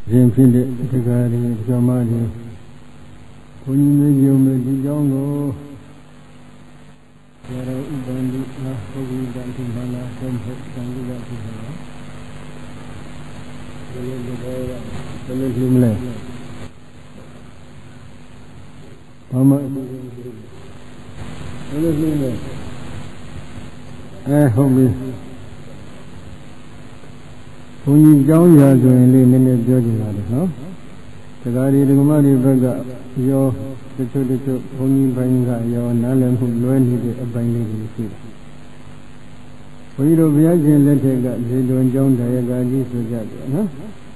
ရင်ဖြစ်တဲ့တရားတွေဓမ္မတွေဘုန်းကြီးမျိုးယုံမဲ့ဒီကြောင်းကိုရတော်ဥပ္ပန္တိအာပုဂ္ဂိတံထိမှန်လားသုံးဖို့သံဃာဖြစ်ပါလားဘယ်လိုလုပ်မလဲဘာမှဘယ်လိုလုပ်လဲဟုတ်ပြီဘုန်းကြီးကြောင်းရာဆိုရင်လေးနည်းနည်းပြောကြပါမယ်နော်တရားဒီဓမ္မတွေဘက်ကရောတချို့ဘုန်းကြီးပိုင်းကရောနားလည်မှုလွဲနေတဲ့အပိုင်းလေးတွေရှိတယ်ဘုန်းကြီးတို့ဘုရားရှင်လက်ထက်ကဇေတဝန်ကျောင်းတရားကာကြီးဆိုကြတယ်နော်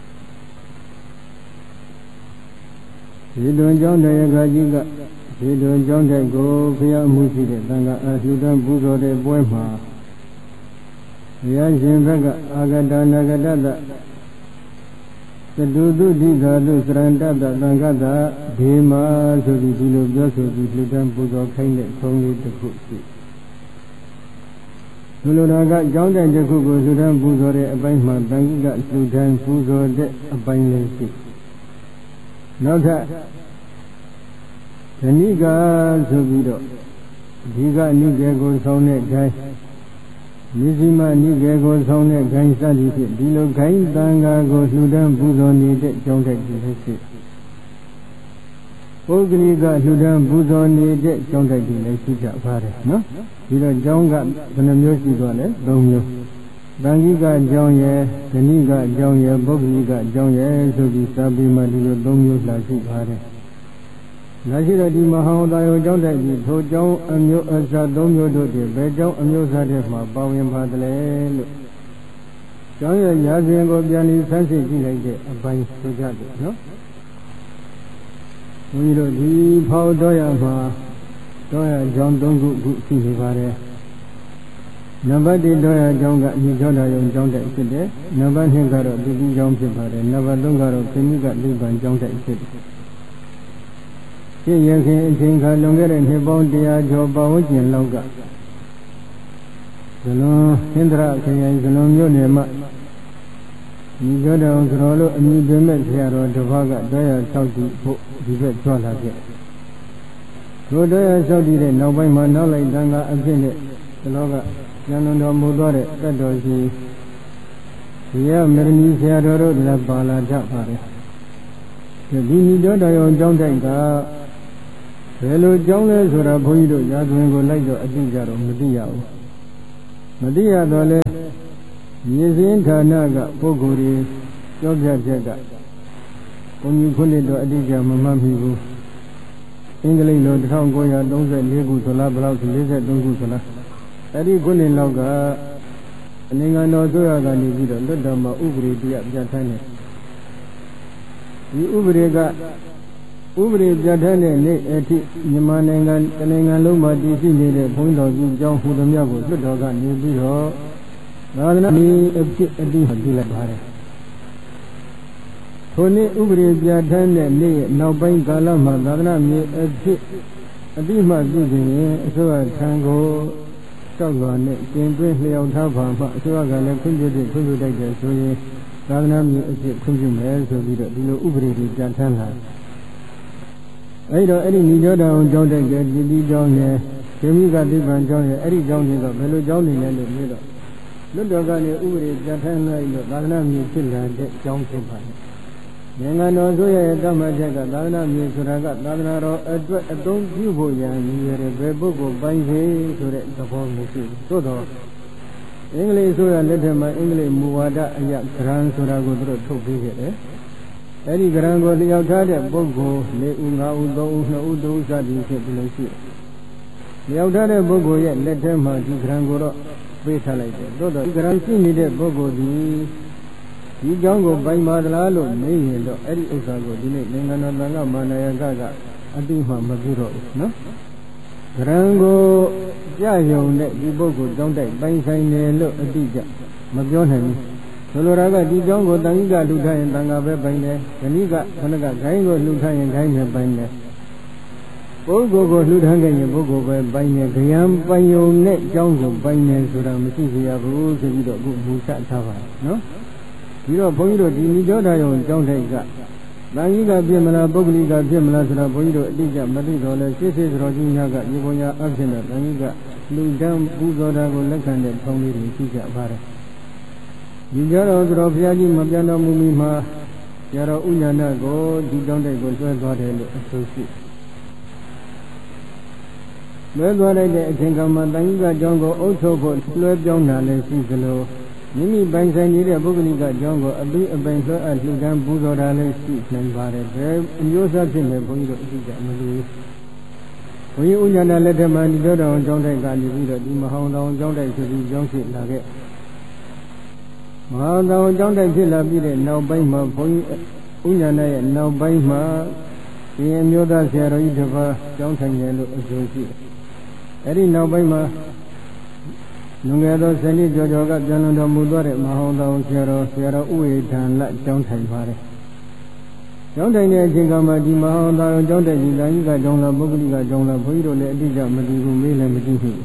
ဇေတဝန်ကျောင်းတရားကာကြီးကဇေတဝန်ကျောင်းတဲ့ကိုဘုရားမှုရှိတဲ့သံဃာအလှူဒန်းပူဇော်တဲ့ပွဲမှာဘုရားရှင်ဘက်ကအာဂတနာဂတတသတုတုဒိသာတုစရန္တတသံဃတဒေမာဆိုပြီးဒီလိုပြောဆိုပြီးလှူဒန်းပူဇော်ခိုင်းတဲ့ခုံးလေးတစ်ခုရှိလူလိုတာကကျောင်းတဲ့တစ်ခုကိုလှူဒန်းပူဇော်တဲ့အပိုင်းမှာတန်ခိကလှူဒန်းပူဇော်တဲ့အပိုင်းလေးရှိနောက်ထပ်ဓဏိကဆိုပြီးတော့ဒီကနိကေကိုဆောင်တဲ့ဂိုင်းမြစီမနိကေကိုဆောင်တဲ့ဂိုင်းစသည်ဖြင့်ဒီလိုဂိုင်းတန်ဃာကိုလှူဒန်းပူဇော်နေတဲ့ကျောင်းတိုက်တွေရှိပုဂ္ဂလိကလှူဒန်းပူဇော်နေတဲ့ကျောင်းတိုက်တွေလည်းရှိကြပါတယ်နော်ဒီတော့ကျောင်းကဘယ်နှမျိုးရှိသွားလဲ၃မျိုးတန်ခိကကျောင်းရဲ့ဓဏိကကျောင်းရဲ့ပုဂ္ဂလိကကျောင်းရဲ့ဆိုပြီးစာပေမှာဒီလို၃မျိုးလာရှိပါတယ်လာရှိတဲ့ဒီမဟာဝတ္တယောကျောင်းတိုက်ကြီးထိုကျောင်းအမျိုးအစား၃မျိုးတို့တည်းဘယ်ကျောင်းအမျိုးအစားတွေမှာပါဝင်ပါတယ်လို့ကျောင်းရဲ့ရာဇဝင်ကိုပြန်ပြီးဆန်းစစ်ကြည့်လိုက်တဲ့အပိုင်းဆိုကြတယ်နော်ဘုန်းကြီးတို့ဒီဖောက်တော်ရမှာတော်ရကျောင်း၃ခုရှိနေပါတယ်နံပါတ်1တော်ရကျောင်းကညီကျောင်းတော်ရုံကျောင်းတိုက်ဖြစ်တယ်နံပါတ်2ကတော့ဒီကူကျောင်းဖြစ်ပါတယ်နံပါတ်3ကတော့ခမိကလိပံကျောင်းတိုက်ဖြစ်တယ်ဖြစ်ရခင်အချိန်ခါလွန်ခဲ့တဲ့နှစ်ပေါင်း100ကျော်ပတ်ဝန်းကျင်လောက်ကဇလွန်ဟင်္ဒရာခရိုင်ဇလွန်မြို့နယ်မှာညီကျောင်းတော်တော်လို့အမည်ပေးမဲ့ဆရာတော်တစ်ပါးကတော်ရဆောက်တည်ဖို့ဒီဘက်ကြွလာခဲ့ထိုတော်ရဆောက်တည်တဲ့နောက်ပိုင်းမှာနောက်လိုက်တန်ခါအဖြစ်နဲ့ဒီလောကဉာဏ်တော်မူသွားတဲ့တတ်တော်ရှိဒီရမရဏီဆရာတော်တို့လည်းပါလာကြပါတယ်ဒီညီတော်တော်ရောကျောင်းတိုက်ကဘယ်လိုကျောင်းလဲဆိုတာဘုန်းကြီးတို့ရာဇဝင်ကိုလိုက်တော့အသိကြတော့မသိရဘူးမသိရတော့လဲမြေစင်းဌာနကပုဂ္ဂိုလ်တွေကြောပြချက်ကဘုန်းကြီးခုနှစ်တော့အတိအကျမမှတ်မိဘူးအင်္ဂလိပ်လို1934ခုဆိုလားဘယ်လောက်43ခုဆိုလားအဲ့ဒီခုနှစ်လောက်ကအနင်္ဂန်တော်ဆိုရကနေပြီးတော့လွတ်တော်မှာဥပဒေတရားပြဋ္ဌာန်းတယ်ဒီဥပဒေကဥပဒေပြဋ္ဌာန်းတဲ့နေ့အထိမြန်မာနိုင်ငံတနိုင်ငံလုံးမှာတည်ရှိနေတဲ့ဘုန်းတော်ကြီးကျောင်းဟူသမျှကိုလွတ်တော်ကနေပြီးတော့သာသနာ့အဖြစ်အတိပြုလိုက်ပါတယ်ထိုနေ့ဥပဒေပြဋ္ဌာန်းတဲ့နေ့နောက်ပိုင်းကာလမှာသာသနာ့မြေအဖြစ်အတိမှပြုခြင်းရင်အစိုးရထံကိုတောက်လွာနဲ့ကျင်သွင်းလျှောက်ထားပါမှအစိုးရကလည်းခွင့်ပြုတတ်တယ်ဆိုရင်သာသနာ့မြေအဖြစ်ခွင့်ပြုမယ်ဆိုပြီးတော့ဒီလိုဥပဒေတွေပြဋ္ဌာန်းလာအဲ့တော့အဲ့ဒီညီကျောင်းတော်ကျောင်းတဲ့ဒီကျောင်းနဲ့ဇေမိကတိပ္ပံကျောင်းရဲ့အဲ့ဒီကျောင်းတွေကဘယ်လိုကျောင်းနေလဲလို့ပြောတော့လွတ်တော်ကနေဥပဒေပြဋ္ဌာန်းလိုက်လို့သာသနာ့မြေဖြစ်လာတဲ့ကျောင်းဖြစ်ပါတယ်နိုင်ငံတော်ဆိုရဲ့တမချက်ကသာသနာ့မြေဆိုတာကသာသနာတော်အတွက်အသုံးပြုဖို့ရန်ရည်ရတဲ့ဘယ်ပုဂ္ဂိုလ်ပိုင်းစေဆိုတဲ့သဘောမျိုးရှိသို့တော့အင်္ဂလိပ်ဆိုရလက်ထက်မှာအင်္ဂလိပ်မူဝါဒအရဂရန်ဆိုတာကိုသူတို့ထုတ်ပေးခဲ့တယ်အဲ့ဒီဂရန်ကိုလျှောက်ထားတဲ့ပုဂ္ဂိုလ်၄ဦး၅ဦး၃ဦး၂ဦး၃ဦးစသည်ဖြင့်ဒီလိုရှိလျှောက်ထားတဲ့ပုဂ္ဂိုလ်ရဲ့လက်ထဲမှာဒီဂရန်ကိုတော့ပေးထားလိုက်တယ်သို့တော့ဒီဂရန်ရှိနေတဲ့ပုဂ္ဂိုလ်ဒီကြောင်းကိုပိုင်ပါသလားလို့မေးရင်တော့အဲ့ဒီဥစ္စာကိုဒီနေ့နိုင်ငံတော်သံဃာမာနယကကအတိမှမပြုတော့ဘူးနော်ဂရန်ကိုကြယုံတဲ့ဒီပုဂ္ဂိုလ်ကြောင်းတိုက်ပိုင်ဆိုင်တယ်လို့အတိအကျမပြောနိုင်ဘူးဆိုလိုတာကဒီကြောင်းကိုတန်ခိကလှူထားရင်တန်ခါပဲပိုင်တယ်ဓဏိကခဏကဂိုင်းကိုလှူထားရင်ဂိုင်းပဲပိုင်တယ်ပုဂ္ဂိုလ်ကိုလှူထားခဲ့ရင်ပုဂ္ဂိုလ်ပဲပိုင်တယ်ခရံပိုင်ယုံနဲ့ကြောင်းကိုပိုင်တယ်ဆိုတာမရှိစေရဘူးဆိုပြီးတော့အခုမူဆထားပါနော်ဒီဒီတော့ဘုန်းကြီးတို့ဒီနိရောဓယုံကျောင်းထိုက်ကတန်ကြီးကပြည့်မလားပုဂ္ဂလိကပြည့်မလားဆိုတော့ဘုန်းကြီးတို့အတိအကျမသိတော့လဲစစ်စစ်တော်ကြီးများကဒီပုံညာအဖြစ်နဲ့တန်ကြီးကလူတန်းပူဇော်တာကိုလက်ခံတဲ့ထုံးလေးတွေရှိကြပါတယ်ဒီကြတော့သူတော်ဘုရားကြီးမပြန်တော်မူမီမှာကျတော့ဥညာဏကိုဒီကျောင်းတိုက်ကိုလွှဲသွားတယ်လို့အဆိုရှိလွှဲသွားလိုက်တဲ့အချိန်ကမှတန်ကြီးကကျောင်းကိုအုပ်ချုပ်ဖို့လွှဲပြောင်းတာလည်းရှိသလိုမိမိပိုင်ဆိုင်နေတဲ့ပုဂ္ဂလိကကျောင်းကိုအပြီးအပိုင်လွှဲအပ်လှူဒန်းပူဇော်တာလည်းရှိနိုင်ပါတယ်ဘယ်အမျိုးအစားဖြစ်နေဘုန်းကြီးတို့အကြည့်ကြမလို့ဘုန်းကြီးဥညာဏလက်ထက်မှာဒီတော်တော်ကျောင်းတိုက်ကနေပြီးတော့ဒီမဟောင်းတော်ကျောင်းတိုက်ဆိုပြီးကျောင်းရှိလာခဲ့မဟာတော်ကျောင်းတိုက်ဖြစ်လာပြီးတဲ့နောက်ပိုင်းမှာဘုန်းကြီးဥညာဏရဲ့နောက်ပိုင်းမှာဒီအမျိုးသားဆရာတော်ကြီးတစ်ပါးကျောင်းထိုင်တယ်လို့အဆိုရှိအဲ့ဒီနောက်ပိုင်းမှာလွန်ခဲ့သော7 နှစ်ကျော်ကျော်ကပြန်လွန်တော်မူသွားတဲ့မဟာတော်ဆရာတော်ဥဝေထံလကျောင်းထိုင်ပါတယ်ကျောင်းထိုင်တဲ့အချိန်ကမှဒီမဟာတော်ကျောင်းတဲ့ဒီတိုင်းကကျောင်းလားပုဂ္ဂလိကကျောင်းလားဘုန်းကြီးတို့လည်းအတိအကျမသိဘူးမေးလည်းမသိဘူး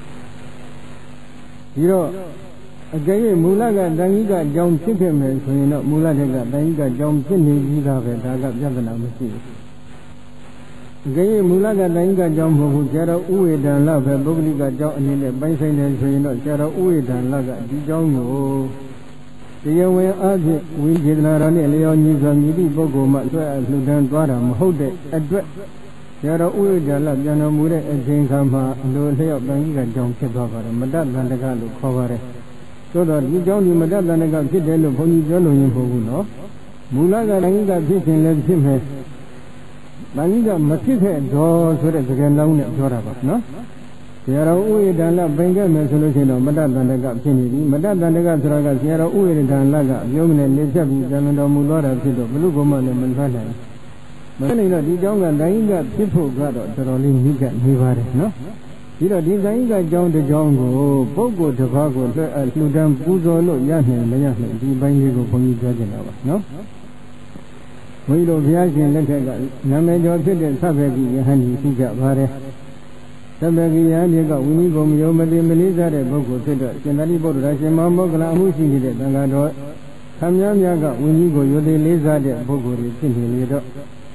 ဒီတော့အကယ်၍မူလကတန်ကြီးကကျောင်းဖြစ်ခဲ့မယ်ဆိုရင်တော့မူလတက်ကတန်ကြီးကကျောင်းဖြစ်နေပြီးသားပဲဒါကပြဿနာမရှိဘူးအကယ်၍မူလကတန်ကြီးကကျောင်းမဟုတ်ဘူးဆရာတော်ဥဝေဒံလပဲပုဂ္ဂလိကကျောင်းအနေနဲ့ပိုင်းဆိုင်တယ်ဆိုရင်တော့ဆရာတော်ဥဝေဒံလကဒီကျောင်းကိုတရားဝင်အားဖြင့်ဝိသေသနာတော်နဲ့လျော်ညီစွာမြည်သည့်ပုဂ္ဂိုလ်မှဆွဲလှူဒန်းသွားတာမဟုတ်တဲ့အတွက်ဆရာတော်ဥဝေဒံလပြန်တော်မူတဲ့အချိန်ခါမှာအလိုလျောက်တန်ကြီးကကျောင်းဖြစ်သွားပါတယ်မတ္တတန္တကလို့ခေါ်ပါတယ်သို့တော့ဒီကျောင်းဒီမတ္တတန္တကဖြစ်တယ်လို့ဘုန်းကြီးပြောလို့ရင်မဟုတ်ဘူးနော်မူလကတန်ကြီးကဖြစ်ခြင်းလည်းဖြစ်မယ်တန်ကြီးကမဖြစ်ခဲ့တော့ဆိုတဲ့စကားလုံးနဲ့ပြောတာပါနော်ဆရာတော်ဥဝေဒံလပင်ခဲ့မယ်ဆိုလို့ရှိရင်တော့မတ္တတန္တကဖြစ်နေပြီမတ္တတန္တကဆိုတာကဆရာတော်ဥဝေဒံလကပြောမနဲ့နေချက်ပြီးဇံတော်မူသွားတာဖြစ်တော့ဘလို့ကမှလည်းမထွက်နိုင်ဘူးမထွက်နိုင်တော့ဒီကျောင်းကတန်ကြီးကဖြစ်ဖို့ကတော့တော်တော်လေးမိကနေပါတယ်နော်ဒီတော့ဒီတန်ကြီးကကျောင်းတစ်ကျောင်းကိုပုဂ္ဂိုလ်တစ်ပါးကိုလွှဲအပ်လှူဒန်းပူဇော်လို့ရနိုင်မရနိုင်ဒီပိုင်းလေးကိုဘုန်းကြီးပြောချင်တာပါနော်ဘုန်းကြီးတို့ဘုရားရှင်လက်ထက်ကနာမည်ကျော်ဖြစ်တဲ့သဗ္ဗေကိယဟန်ကြီးရှိကြပါတယ်သဗ္ဗေကိယဟန်ကြီးကဝိနည်းဘုံမယောမတိမလေးစားတဲ့ပုဂ္ဂိုလ်ဖြစ်တော့ရှင်သာရိပုတ္တရာရှင်မောဂလအမှုရှိနေတဲ့သံဃာတော်ခမည်းများကဝိနည်းကိုယုတိလေးစားတဲ့ပုဂ္ဂိုလ်တွေဖြစ်နေလေတော့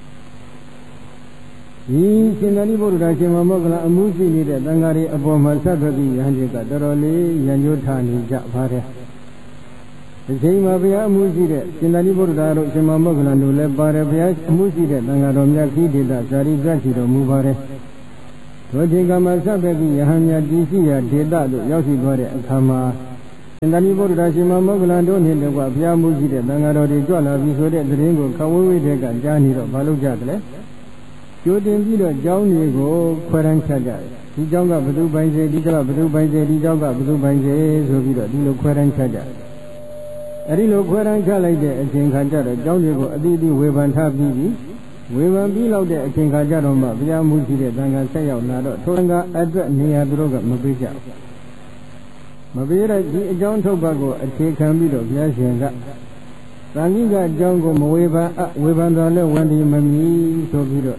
ဒီရှင်သာရိပုတ္တရာရှင်မောဂလအမှုရှိနေတဲ့သံဃာတွေအပေါ်မှာသဗ္ဗေကိယဟန်ကြီးကတော်တော်လေးရံ့ညှိုးထားနေကြပါတယ်ဒီချိန်မှာဘုရားအမှုရှိတဲ့ရှင်သာရိပုတ္တရာတို့ရှင်မောဂလတို့လည်းပါတယ်ဘုရားအမှုရှိတဲ့သံဃာတော်များခိတေတဇာတိပြတ်ရှိတော်မူပါတယ်တို့ချိန်ကမှာသဗ္ဗေကိယဟန်များတည်ရှိရာဒေသသို့ရောက်ရှိသွားတဲ့အခါမှာရှင်သာရိပုတ္တရာရှင်မောဂလတို့နှင့်တကွဘုရားမှုရှိတဲ့သံဃာတော်တွေကြွလာပြီးဆိုတဲ့သတင်းကိုခဝေးဝေးတဲ့ကကြားနေတော့မလုပ်ကြတယ်ကြိုတင်ပြီးတော့ကျောင်းတွေကိုခွဲတန်းချကြတယ်ဒီကျောင်းကဘုသူပိုင်စေဒီကျောင်းကဘုသူပိုင်စေဒီကျောင်းကဘုသူပိုင်စေဆိုပြီးတော့ဒီလိုခွဲတန်းချကြတယ်အဲဒီလိုခွဲတန်းချလိုက်တဲ့အချိန်ခါကျတော့ကျောင်းတွေကိုအတိအကျဝေဖန်ထားပြီးဝေဖန်ပြီးလောက်တဲ့အချိန်ခါကျတော့မှဘုရားမှုရှိတဲ့သံဃာဆက်ရောက်လာတော့ထိုသံဃာအတွက်နေရာသူတို့ကမပေးကြဘူးမပေးတဲ့ဒီအကြောင်းထုတ်ပတ်ကိုအခြေခံပြီးတော့ဘုရားရှင်ကသံဃိကအကြောင်းကိုမဝေဖန်ဝေဖန်တော်လဲဝန်ဒီမမီဆိုပြီးတော့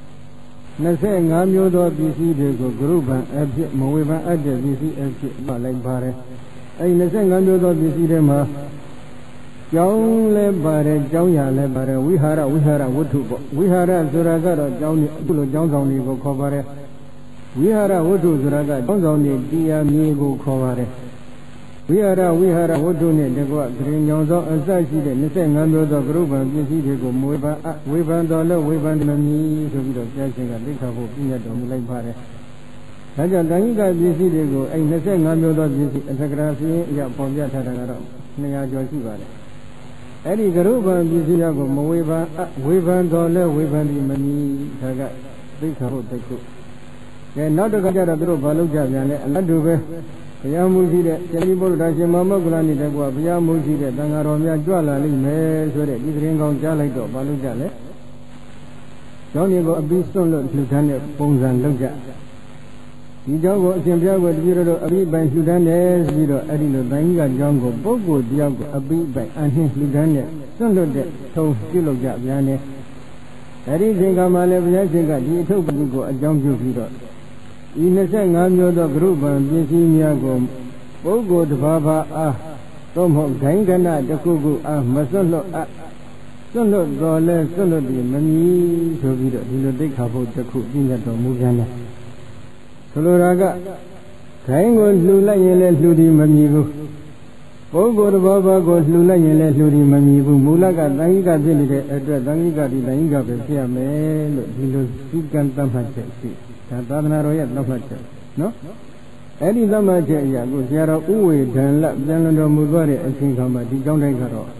25မျိုးသောပစ္စည်းတွေကိုဂရုဗံအဖြစ်မဝေဖန်အပ်တဲ့ပစ္စည်းအဖြစ်မှလိုက်ပါတယ်အဲဒီ25မျိုးသောပစ္စည်းတွေမှာကျောင်းလဲပါတယ်ကျောင်းရလဲပါတယ်ဝိဟာရဝတ္ထုပေါ့ဝိဟာရဆိုတာကတော့ကျောင်းအခုလိုကျောင်းဆောင်တွေကိုခေါ်ပါတယ်ဝိဟာရဝတ္ထုဆိုတာကကျောင်းဆောင်တွေတရားမြေကိုခေါ်ပါတယ်ဝိဟာရဝတ္ထုနဲ့တကွဂရင်ညောင်သောအစရှိတဲ့25မျိုးသောဂရုဗံပစ္စည်းတွေကိုဝေဖန်တော်လို့ဝေဖန်မမီဆိုပြီးတော့ဆရာရှင်ကသိခါဖို့ပြည့်တော်မူလိုက်ပါတယ်ဒါကြောင့်တန်ကြီးကပစ္စည်းတွေကိုအဲ25မျိုးသောပစ္စည်းအသက္ကရာစီရင်အရပေါ်ပြထားတာကတော့200ကျော်ရှိပါတယ်အဲ့ဒီဂရုဗံပစ္စည်းကိုမဝေဖန်ဝေဖန်တော်လဲဝေဖန်ပြီးမမီဒါကသိခါဖို့တိတ်ကိုကဲနောက်တစ်ခါကျတော့သူတို့ဘာလုပ်ကြပြန်လဲအလတ်တူပဲဘုရားမူရှိတဲ့ရှင်သာရိပုတ္တရာရှင်မောဂလနဲ့တကွာဘုရားမူရှိတဲ့သံဃာတော်များကြွလာလိမ့်မယ်ဆိုတဲ့ဒီသတင်းကောင်းကြားလိုက်တော့ဘာလုပ်ကြလဲကျောင်းတွေကိုအပြီးစွန့်လို့လှူဒန်းတဲ့ပုံစံလုပ်ကြဒီကျောင်းကိုအရှင်ဘုရားကိုတပည့်တော်အပြီးပိုင်လှူဒန်းတယ်ဆိုပြီးတော့အဲ့ဒီလိုတိုင်းကြီးကကျောင်းကိုပုဂ္ဂိုလ်တယောက်ကိုအပြီးပိုင်အနှင်းလှူဒန်းတဲ့စွန့်လွတ်တဲ့ထုံးပြုလုပ်ကြပြန်တယ်အဲ့ဒီချိန်ကမှလည်းဘုရားရှင်ကဒီအထုပ်ပုဂ္ဂိုလ်ကိုအကြောင်းပြုပြီးတော့ဤ25မျိုးသောဂရုဗံပစ္စည်းများကိုပုဂ္ဂိုလ်တစ်ပါးပါအားတော့မဟုတ်ဂိုင်းကနတခုခုမစွတ်လွတ်စွတ်လွတ်တော်လဲစွတ်လွတ်ပြီးမမြည်ဆိုပြီးတော့ဒီလိုသိက္ခာပုဒ်တစ်ခုပြည့်ညတ်တော်မူပြန်တယ်ဆိုလိုတာကဂိုင်းကိုလှူလိုက်ရင်လည်းလှူဒီမမြည်ဘူးပုဂ္ဂိုလ်တစ်ပါးပါးကိုလှူလိုက်ရင်လည်းလှူဒီမမြည်ဘူးမူလကသံဃိကဖြစ်နေတဲ့အတွက်သံဃိကဒီသံဃိကပဲဖြစ်ရမယ်လို့ဒီလိုစုကံသတ်မှတ်ချက်ရှိဒါသာသနာတော်ရဲ့သတ်မှတ်ချက်နော်အဲ့ဒီသတ်မှတ်ချက်အရာကိုဆရာတော်ဥဝေဒံလပြန်လွန်တော်မူသွားတဲ့အချိန်ခါမှာဒီကြောင့်တိုင်းကတော့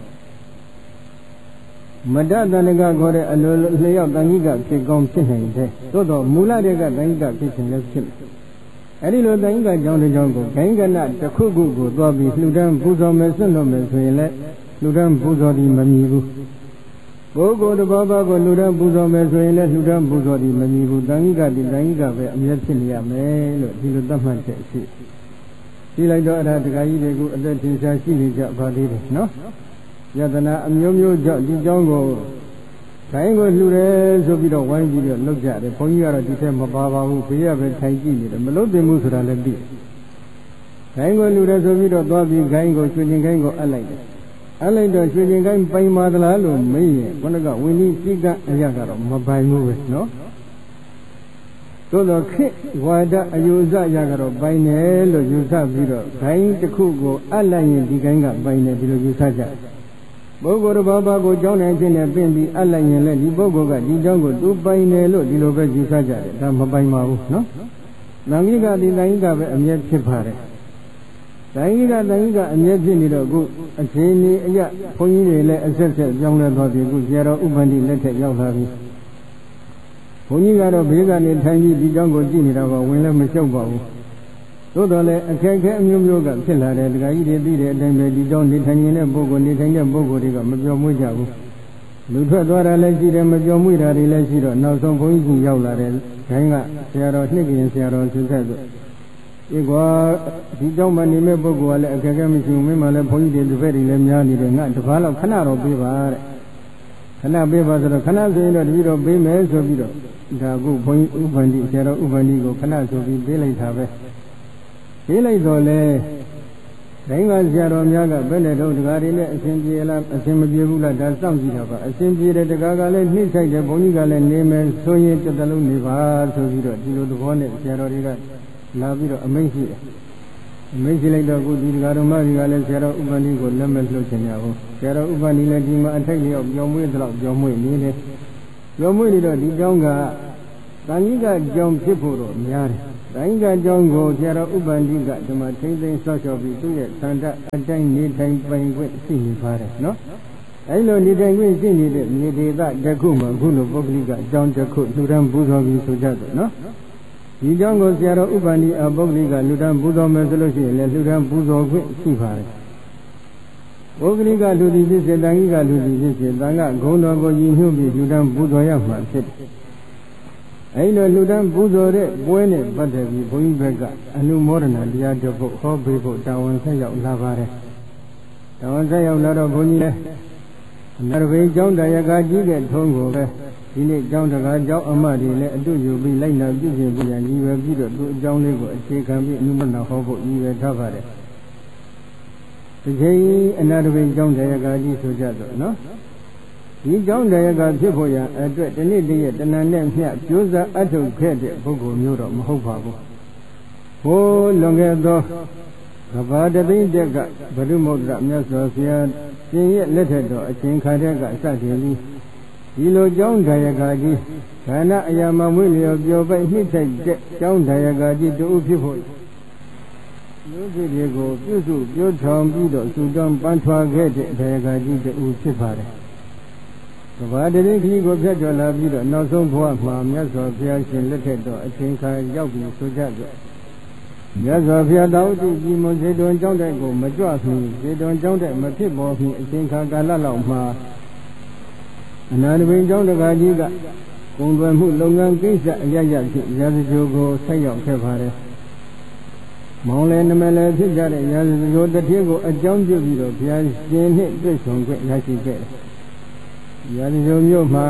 မတ္တတဏ္ဍကခေါ်တဲ့အလိုလျောက်တန်ကြီးကဖြစ်ကောင်းဖြစ်နိုင်တယ်သို့တော့မူလတဲ့ကတန်ကြီးကဖြစ်ခြင်းလည်းဖြစ်တယ်အဲ့ဒီလိုတန်ကြီးကကြောင်းတစ်ကြောင်းကိုဂိုင်းကနတစ်ခုခုကိုသွားပြီးလှူဒန်းပူဇော်မယ်ဆွတ်လွတ်မယ်ဆိုရင်လည်းလှူဒန်းပူဇော်သည်မမြည်ဘူးပုဂ္ဂိုလ်တစ်ပါးပါးကိုလှူဒန်းပူဇော်မယ်ဆိုရင်လည်းလှူဒန်းပူဇော်သည်မမြည်ဘူးတန်ကြီးကဒီတန်ကြီးကပဲအမြဲဖြစ်နေရမယ်လို့ဒီလိုသတ်မှတ်ချက်ရှိဒီလိုက်တော့အထာတခါကြီးတွေကိုအသက်ထင်ရှားရှိနေကြပါသေးတယ်နော်ယတနာအမျိုးမျိုးကြောင့်ဒီကြောင်းကိုဂိုင်းကိုလှူတယ်ဆိုပြီးတော့ဝိုင်းပြီးတော့လုပ်ကြတယ်ဘုန်းကြီးကတော့ဒီထက်မပါပါဘူးဘေးရပဲထိုင်ကြည့်နေတယ်မလုပ်တင်ဘူးဆိုတာလည်းသိဂိုင်းကိုလှူတယ်ဆိုပြီးတော့သွားပြီးဂိုင်းကိုရွှေကျင်ဂိုင်းကိုအပ်လိုက်တယ်အပ်လိုက်တော့ရွှေကျင်ဂိုင်းပိုင်ပါသလားလို့မေးရင်ခொနကဝင်းကြီးစိကအရာကတော့မပိုင်ဘူးပဲနော်သို့တော့ခေဝါဒအယူဆအရာကတော့ပိုင်တယ်လို့ယူဆပြီးတော့ဂိုင်းတစ်ခုကိုအပ်လိုက်ရင်ဒီဂိုင်းကပိုင်တယ်ဒီလိုယူဆကြပုဂ္ဂိုလ်တစ်ပါးပါးကိုကြောင်းနိုင်ခြင်းနဲ့ပြင်ပြီးအပ်လိုက်ရင်လည်းဒီပုဂ္ဂိုလ်ကဒီကြောင်းကိုသူပိုင်တယ်လို့ဒီလိုပဲယူဆကြတယ်ဒါမပိုင်ပါဘူးနော်သံဃိကဒီသံဃိကပဲအမြဲဖြစ်ပါတယ်သံဃိကအမြဲဖြစ်နေတော့အခုအချိန်ကြီးအရာဘုန်းကြီးတွေလည်းအဆက်ဆက်ကြောင်းလဲသွားပြီအခုဆရာတော်ဥပ္ပန္တိလက်ထက်ရောက်လာပြီဘုန်းကြီးကတော့ဘေးကနေထိုင်ပြီးဒီကြောင်းကိုကြည့်နေတာကဝင်လည်းမလျှောက်ပါဘူးသို့တော်လည်းအခက်အခဲအမျိုးမျိုးကဖြစ်လာတယ်ဒကာကြီးတွေသိတဲ့အတိုင်းပဲဒီကြောင့်နေထိုင်နေတဲ့ပုဂ္ဂိုလ်နေထိုင်တဲ့ပုဂ္ဂိုလ်တွေကမပြောမွေ့ကြဘူးလူထွက်သွားတာလည်းရှိတယ်မပြောမွေ့တာတွေလည်းရှိတော့နောက်ဆုံးဘုန်းကြီးရောက်လာတယ်ခိုင်းကဆရာတော်နှစ်ကရင်ဆရာတော်သူဆက်ဆိုဒီကွာဒီကြောင့်မနေမဲ့ပုဂ္ဂိုလ်ကလည်းအခက်အခဲမရှိဘူးမင်းမှလည်းဘုန်းကြီးတွေတစ်ဖက်တွေလည်းများနေတယ်ငါတစ်ပါးလောက်ခဏတော့ပေးပါတဲ့ခဏပေးပါဆိုတော့ခဏဆိုရင်တော့တပည့်တော်ပေးမယ်ဆိုပြီးတော့ဒါကုဘုန်းကြီးဥပ္ပန္တိဆရာတော်ဥပ္ပန္တိကိုခဏဆိုပြီးပေးလိုက်တာပဲပေးလိုက်တော့လေဒိုင်းကဆရာတော်များကဘယ်နဲ့တော့တကားတွေနဲ့အရှင်ပြေလားအရှင်မပြေဘူးလားဒါစောင့်ကြည့်တာပါအရှင်ပြေတဲ့တကားကလည်းနှိမ့်ဆိုင်တယ်ဘုန်းကြီးကလည်းနေမယ်ဆိုရင်တစ်တလုံးနေပါဆိုပြီးတော့ဒီလိုသဘောနဲ့ဆရာတော်တွေကလာပြီးတော့အမိန့်ရှိတယ်အမိန့်ရှိလိုက်တော့အခုဒီတကားတော်မကြီးကလည်းဆရာတော်ဥပ္ပန္တိကိုလက်မဲ့လှုပ်ချင်ကြဘူးဆရာတော်ဥပ္ပန္တိလည်းဒီမှာအထိုက်လျောက်ပြောင်းမွေးတော့ပြောင်းမွေးနေတယ်ပြောင်းမွေးနေတော့ဒီကျောင်းကတန်ကြီးကကျောင်းဖြစ်ဖို့တော့များတယ်တိုင်းကကြောင့်ကိုဆရာတော်ဥပ္ပန္တိကဒီမှာထိမ့်သိမ်းဆော့ချော်ပြီးသူ့ရဲ့သန္တာအတိုင်းနေထိုင်ပိုင်ခွင့်ရှိနေပါတယ်နော်အဲလိုနေထိုင်ခွင့်ရှိနေတဲ့မြေဒေသတစ်ခုမှာခုလိုပုဂ္ဂလိကအကြောင်းတစ်ခုလူတန်းပူဇော်ပြီးဆိုကြတယ်နော်ဒီကြောင့်ကိုဆရာတော်ဥပ္ပန္တိအပုဂ္ဂလိကလူတန်းပူဇော်မယ်ဆိုလို့ရှိရင်လည်းလူတန်းပူဇော်ခွင့်ရှိပါတယ်ပုဂ္ဂလိကလူသည်ဖြစ်စေတန်ကြီးကလူသည်ဖြစ်စေတန်ခဂုဏ်တော်ကိုရည်ညွှန်းပြီးလူတန်းပူဇော်ရမှာဖြစ်တယ်အဲ့လိုလူတန်းပူဇော်တဲ့ပွဲနဲ့ပတ်သက်ပြီးဘုန်းကြီးဘက်ကအနုမောဒနာတရားတော်ဖို့ဟောပေးဖို့တာဝန်ဆက်ရောက်လာပါတယ်တာဝန်ဆက်ရောက်လာတော့ဘုန်းကြီးလည်းနရဝေကျောင်းတရားကကြီးတဲ့ထုံးကိုပဲဒီနေ့ကျောင်းတရားကျောင်းအမတ်တွေလည်းအတူယူပြီးလိုက်နာပြုပြင်ပြရန်ကြီးပဲပြီးတော့သူအကြောင်းလေးကိုအခြေခံပြီးအနုမောဒနာဟောဖို့ကြီးပဲထားပါတယ်ဒီချိန်အနရဝေကျောင်းတရားကကြီးဆိုကြတော့နော်ဒီကြောင့်တရားကဖြစ်ဖို့ရန်အတွက်ဒီနေ့တည်းရဲ့တဏ္ဍာနဲ့မျှကြိုးစားအထုတ်ခဲ့တဲ့ပုဂ္ဂိုလ်မျိုးတော့မဟုတ်ပါဘူး။ဘိုးလွန်ခဲ့သောကဘာတသိန်းတက်ကဘုရုမုဒ္ဒရာမြတ်စွာဘုရားရှင်ရဲ့လက်ထက်တော်အရှင်ခါတဲ့ကစတင်ပြီးဒီလိုကြောင့်တရားကကြီးဌာနအရာမမွေးလျော်ပျော်ပိုက်နှိမ့်ထိုက်တဲ့ကြောင့်တရားကကြီးတူဖြစ်ဖို့လူကြီးတွေကိုပြုစုပြောထောင်ပြီးတော့စုတောင်းပန်းထွားခဲ့တဲ့တရားကကြီးတူဖြစ်ပါတယ်ကဘာတည်းခီးကိုဖြတ်ကျော်လာပြီးတော့နောက်ဆုံးဘဝမှာမြတ်စွာဘုရားရှင်လက်ထက်တော်အချိန်ခါရောက်ပြီးဆိုကြတယ်မြတ်စွာဘုရားတောင်းတကြည်မွန်စေတုံကျောင်းတဲ့ကိုမကြွမီစေတုံကျောင်းတဲ့မဖြစ်ပေါ်မီအချိန်ခါကာလလောက်မှာအနာတပင်ကျောင်းတကာကြီးကကုန်သွယ်မှုလုပ်ငန်းကိစ္စအရရဖြစ်ရာဇဂိုကိုဆက်ရောက်ခဲ့ပါတယ်မောင်လည်းနမလည်းဖြစ်ကြတဲ့ရာဇဂိုတတိယကိုအကြောင်းပြုပြီးတော့ဘုရားရှင်နှင့်တွေ့ဆုံခွင့်ရရှိခဲ့တယ်ရာဇဂိုမြို့မှာ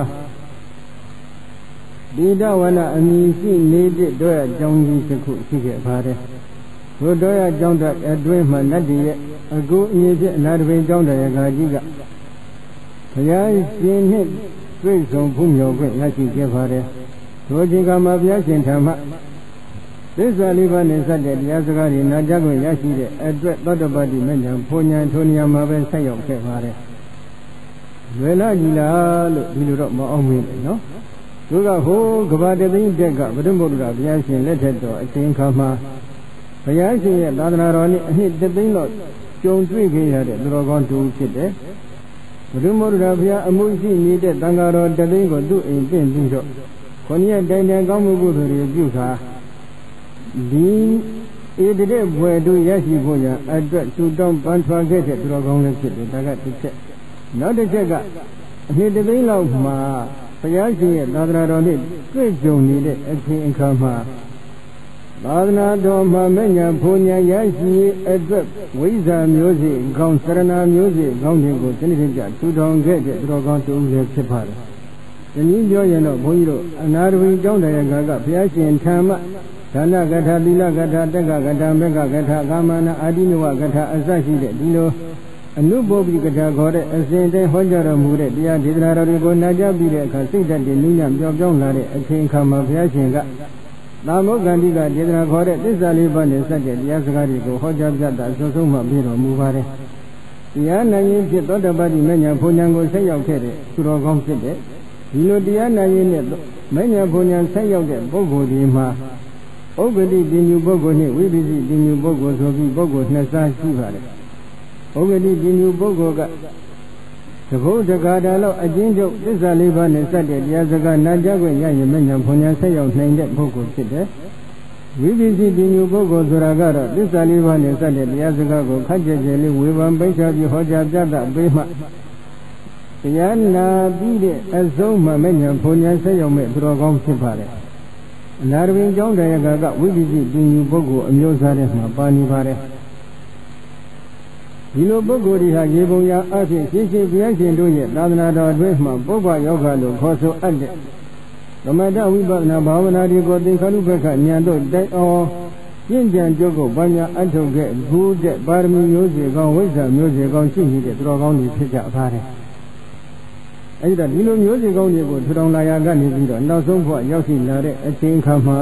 ဒီဒဝနအမည်ရှိနေတဲ့တို့အကြောင်းကြီးတစ်ခုရှိခဲ့ပါတယ်ဘုဒ္ဓရကျောင်းတက်အတွင်းမှာနတ်တည်းရဲ့အခုအရေးဖြစ်အနာတပင်ကျောင်းတရားကကြီးကဘုရားရှင်နှင့်တွေ့ဆုံဖူးမြော်ခွင့်ရရှိခဲ့ပါတယ်ထိုချိန်ကမှာဘုရားရှင်ဓမ္မသစ္စာလေးပါးနဲ့စတဲ့တရားစကားတွေနာကြားခွင့်ရရှိတဲ့အတွက်သောတပတ္တိမဉ္ဇဉ်ဘုံညာထိုနေရာမှာပဲဆက်ရောက်ခဲ့ပါတယ်လွယ်လာကြီးလားလို့ဒီလိုတော့မအောင်မင်းလေနော်သူကဟိုကဘာတသိန်းတက်ကဗုဒ္ဓဘုရားဘုရားရှင်လက်ထက်တော်အချိန်ခါမှာဘုရားရှင်ရဲ့သာသနာတော်နဲ့အနှစ်တသိန်းတော့ကြုံတွေ့ခဲ့ရတဲ့သူတော်ကောင်းတူဖြစ်တယ်ဘုဒ္ဓဘုရားဘုရားအမှုရှိနေတဲ့သံဃာတော်တသိန်းကိုသူ့အိမ်ပြင်ပြီးတော့ခொနည်းတိုင်တိုင်ကောင်းမှုကုသိုလ်တွေပြုခါဒီဧတတဲ့ဘွယ်တို့ရရှိဖို့ရအတွက်သူတောင်းပန်ထွားခဲ့တဲ့သူတော်ကောင်းလည်းဖြစ်တယ်ဒါကတစ်ချက်နောက်တစ်ချက်ကအနှစ်တသိန်းလောက်မှာဘုရားရှင်ရဲ့သာသနာတော်နဲ့တွေ့ကြုံနေတဲ့အချိန်အခါမှာသာသနာတော်မှာမညာဘုံညာရရှိအတွက်ဝိဇ္ဇာမျိုးစေ့ကောင်းစရဏမျိုးစေ့ကောင်းတွေကိုစနစ်တကျထူထောင်ခဲ့တဲ့သူတော်ကောင်းတူလည်းဖြစ်ပါတယ်။ဒီနည်းပြောရင်တော့ဘုန်းကြီးတို့အနာတဝီကျောင်းတရားကဘုရားရှင်ဓမ္မဒါနကထာသီလကထာတက္ကကထာမေဃကထာကာမနာအာတိနဝကထာအစရှိတဲ့ဒီလိုအနုဘောပိကထာခေါ်တဲ့အစဉ်တိုင်းဟောကြားတော်မူတဲ့တရားဒေသနာတော်တွေကိုနာကြားပြီးတဲ့အခါစိတ်ဓာတ်တွေနည်းညံ့ပြောင်းပြောင်းလာတဲ့အချိန်အခါမှာဘုရားရှင်ကသာမောဂန္တိကဒေသနာခေါ်တဲ့သစ္စာလေးပါးနဲ့စတဲ့တရားစကားတွေကိုဟောကြားပြတာအဆုံးဆုံးမှပြီးတော်မူပါတယ်။တရားနာရင်ဖြစ်သောတပတ္တိမဉ္ဇဉ်ဘုံဉာဏ်ကိုဆက်ရောက်ခဲ့တဲ့သူတော်ကောင်းဖြစ်တဲ့ဒီလိုတရားနာရင်နဲ့မဉ္ဇဉ်ဘုံဉာဏ်ဆက်ရောက်တဲ့ပုဂ္ဂိုလ်ဒီမှာဥပ္ပတိပညုပုဂ္ဂိုလ်နဲ့ဝိပစ္စည်းပညုပုဂ္ဂိုလ်ဆိုပြီးပုဂ္ဂိုလ်နှစ်စားရှိပါတယ်။ဥပ္ပတိပညုပုဂ္ဂိုလ်ကသဘုဒ္ဓဂါထာလောက်အချင်းချုပ်သစ္စာလေးပါးနဲ့စတဲ့တရားစကားနာကြားခွင့်ရရင်မဉ္ဇဉ်ဘုံဉာဏ်ဆက်ရောက်နိုင်တဲ့ပုဂ္ဂိုလ်ဖြစ်တယ်။ဝိပစ္စည်းပညုပုဂ္ဂိုလ်ဆိုတာကတော့သစ္စာလေးပါးနဲ့စတဲ့တရားစကားကိုခက်ကြဲကြဲလေးဝေဖန်ပိတ်ချပြီးဟောကြားပြသပေးမှတရားနာပြီးတဲ့အဆုံးမှမဉ္ဇဉ်ဘုံဉာဏ်ဆက်ရောက်မဲ့သူတော်ကောင်းဖြစ်ပါတယ်။အနာတပင်ကျောင်းတရားကဝိပစ္စည်းပညုပုဂ္ဂိုလ်အမျိုးစားတဲ့မှာပါနေပါတယ်။ဒီလိုပုဂ္ဂိုလ်တွေဟာရေပုံရအဖြစ်ရှင်းရှင်းဘုရားရှင်တို့ရဲ့သာသနာတော်အတွင်းမှာပုဗ္ဗယောဂလို့ခေါ်ဆိုအပ်တဲ့သမထဝိပဿနာဘာဝနာတွေကိုသင်္ခါရုပ္ပခဉာဏ်တို့တိုက်အောင်ပြင့်ကြံကြုတ်ကိုဘာညာအထုတ်ခဲ့ဘူးတဲ့ပါရမီမျိုးစေကောင်းဝိဇ္ဇာမျိုးစေကောင်းရှိနေတဲ့သူတော်ကောင်းတွေဖြစ်ကြပါတယ်။အဲဒီတော့ဒီလိုမျိုးစေကောင်းတွေကိုထူထောင်လာရကနေပြီးတော့နောက်ဆုံးဘဝရောက်ရှိလာတဲ့အချိန်ခါမှာ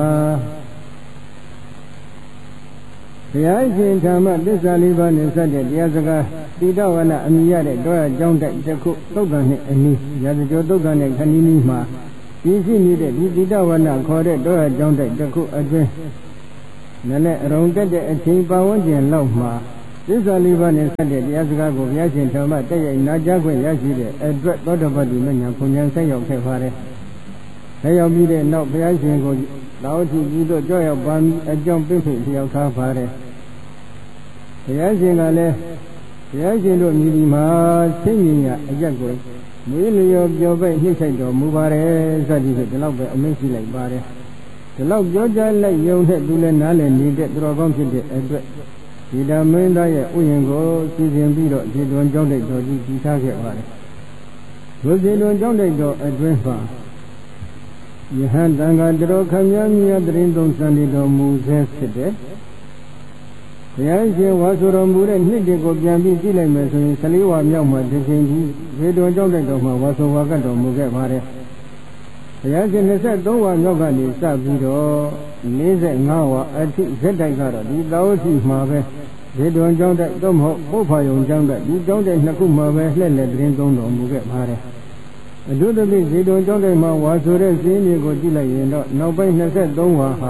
ဘုရားရှင်ဓမ္မသစ္စာလေးပါးနဲ့စတဲ့တရားစကားတိတဝနာအမိရတဲ့တောရကျောင်းတိုက်တစ်ခုသုတ်တန်နဲ့အနီးရာဇကျော်သုတ်တန်နဲ့ခဏီးနီးမှာပြည့်စုံနေတဲ့ဒီတိတဝနာခေါ်တဲ့တောရကျောင်းတိုက်တစ်ခုအတွင်းနည်းနဲ့အရုံတက်တဲ့အချိန်ပတ်ဝန်းကျင်လောက်မှာသစ္စာလေးပါးနဲ့စတဲ့တရားစကားကိုဘုရားရှင်ဓမ္မတက်ရိုက်နာကြားခွင့်ရရှိတဲ့အတွက်သောတပတ္တိမဉ္ဇဉ်ဘုံဉာဏ်ဆက်ရောက်ခဲ့ပါတယ်။ဆက်ရောက်ပြီးတဲ့နောက်ဘုရားရှင်ကိုတောင်းကြည့်ပြီးတော့ကြောက်ရောက်ပါအကြောင်းပြည့်စုံလျောက်ထားပါတယ်။ဘုရားရှင်ကလည်းဘုရားရှင်တို့မြည်ဒီမှာသိဉ္ဇာအရက်ကိုမွေးလျော်ပြောပိတ်နှိမ့်ဆိုင်တော်မူပါတယ်စသည်ဖြင့်ဒီလောက်ပဲအမိန့်ရှိလိုက်ပါတယ်။ဒီလောက်ပြောကြားလိုက်ရုံနဲ့သူလည်းနားလည်နေတဲ့သူတော်ကောင်းဖြစ်တဲ့အတွက်ဒီဓမ္မင်းသားရဲ့ဥယျာဉ်ကိုစီစဉ်ပြီးတော့ဒီတွင်ကျောင်းတိုက်တော်ကြီးကြီးထားခဲ့ပါတယ်။ဒီဒီတွင်ကျောင်းတိုက်တော်အတွင်းမှာယဟန်တန်ခါတော်ခမည်းမြတ်တရင်သုံးစံတော်မူဆဲဖြစ်တဲ့ဘုရားရှင်ဝါဆိုတော်မူတဲ့နှစ်တွေကိုပြန်ပြီးကြည့်လိုက်မယ်ဆိုရင်14ဝါမြောက်မှာဒီချိန်ကြီးဒီတွင်ကျောင်းတိုက်တော်မှာဝါဆိုဝါကတ်တော်မူခဲ့ပါတယ်။ဘုရားရှင်23ဝါမြောက်ကနေစပြီးတော့45ဝါအထိဇက်တိုက်ကတော့ဒီသာဝတိမှာပဲဒီတွင်ကျောင်းတိုက်တော့မဟုတ်ပုဗ္ဗယုံကျောင်းတိုက်ဒီကျောင်းတိုက်နှစ်ခုမှာပဲလှည့်လည်သတင်းသုံးတော်မူခဲ့ပါတယ်။အထူးသဖြင့်ဒီတွင်ကျောင်းတိုက်မှာဝါဆိုတဲ့စည်းမျိုးကိုကြည့်လိုက်ရင်တော့နောက်ပိုင်း23ဝါဟာ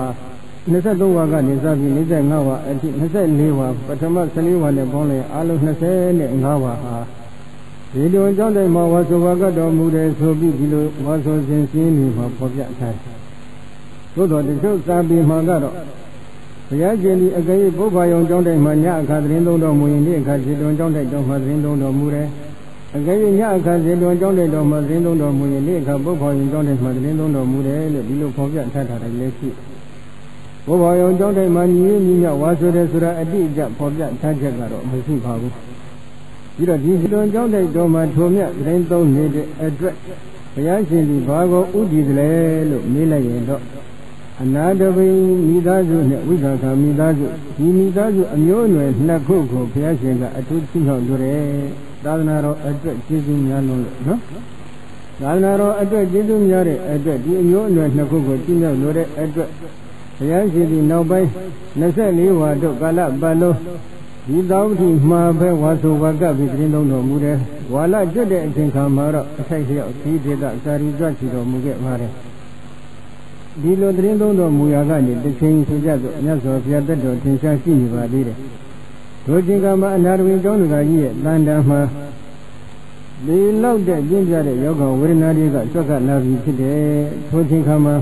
23ဝါကနေစပြီး45ဝါအထိ24ဝါပထမ14ဝါနဲ့ပေါင်းလိုက်အားလုံး25ဝါဟာဒီလိုအကြောင်းတိုင်းမှာဝါဆိုဝါကတော်မူတယ်ဆိုပြီးဒီလိုဝါဆိုစဉ်စည်းမျိုးမှာပေါ်ပြထားတယ်။သို့တော်တချို့စာပေမှာကတော့ဘုရားရှင်ဒီအကယ်၍ပုဗ္ဗယုံကျောင်းတိုင်းမှာညအခါသတင်းသုံးတော်မူရင်ဒီအခါဒီလိုကျောင်းတိုင်းတော်မှာသတင်းသုံးတော်မူတယ်။အကယ်၍ညအခါဒီလိုကျောင်းတိုင်းတော်မှာသတင်းသုံးတော်မူရင်ဒီအခါပုဗ္ဗယုံကျောင်းတိုင်းမှာသတင်းသုံးတော်မူတယ်လို့ဒီလိုပေါ်ပြထားတာလည်းရှိတယ်ဘုရားယုံကျောင်းတိုင်းမှာညီညီမြဝါဆိုတယ်ဆိုတာအတိအကျပေါ်ပြထားချက်ကတော့မရှိပါဘူးပြီးတော့ဒီလွန်ကျောင်းတိုက်တော်မှာထိုမြတ်သတင်းသုံးနေတဲ့အတွက်ဘုရားရှင်ဒီဘာကိုဥတည်တယ်လို့မေးလိုက်ရင်တော့အနာတပိမိသားစုနဲ့ဝိသခာမိသားစုဒီမိသားစုအမျိုးအနွယ်နှစ်ခုကိုဘုရားရှင်ကအထူးချီးမြှောက်ကြတယ်သာသနာတော်အတွက်ကျေးဇူးများလုံးလို့နော်သာသနာတော်အတွက်ကျေးဇူးများတဲ့အတွက်ဒီအမျိုးအနွယ်နှစ်ခုကိုချီးမြှောက်လို့တဲ့အတွက်ဘုရားရှင်ဒီနောက်ပိုင်း24ဝါတို့ကာလပတ်လုံးဒီတောင်းတိမှာပဲဝါဆိုဝါကပြီးသတင်းသုံးတော်မူတယ်ဝါလကျွတ်တဲ့အချိန်ခါမှာတော့အထိုက်လျောက်ဒီဒေသစာရီကြွချီတော်မူခဲ့ပါတယ်ဒီလိုသတင်းသုံးတော်မူရာကနေတစ်ချိန်ဆိုကြဆိုမြတ်စွာဘုရားတတ်တော်ထင်ရှားရှိနေပါသေးတယ်ဒုချင်းကမှာအနာရဝိကျောင်းတော်ကြီးရဲ့တန်တန်မှာဒီလောက်တဲ့ကျင့်ကြတဲ့ယောဂဝေဒနာတွေကဆွတ်ခတ်လာပြီဖြစ်တယ်ထိုချင်းကမှာ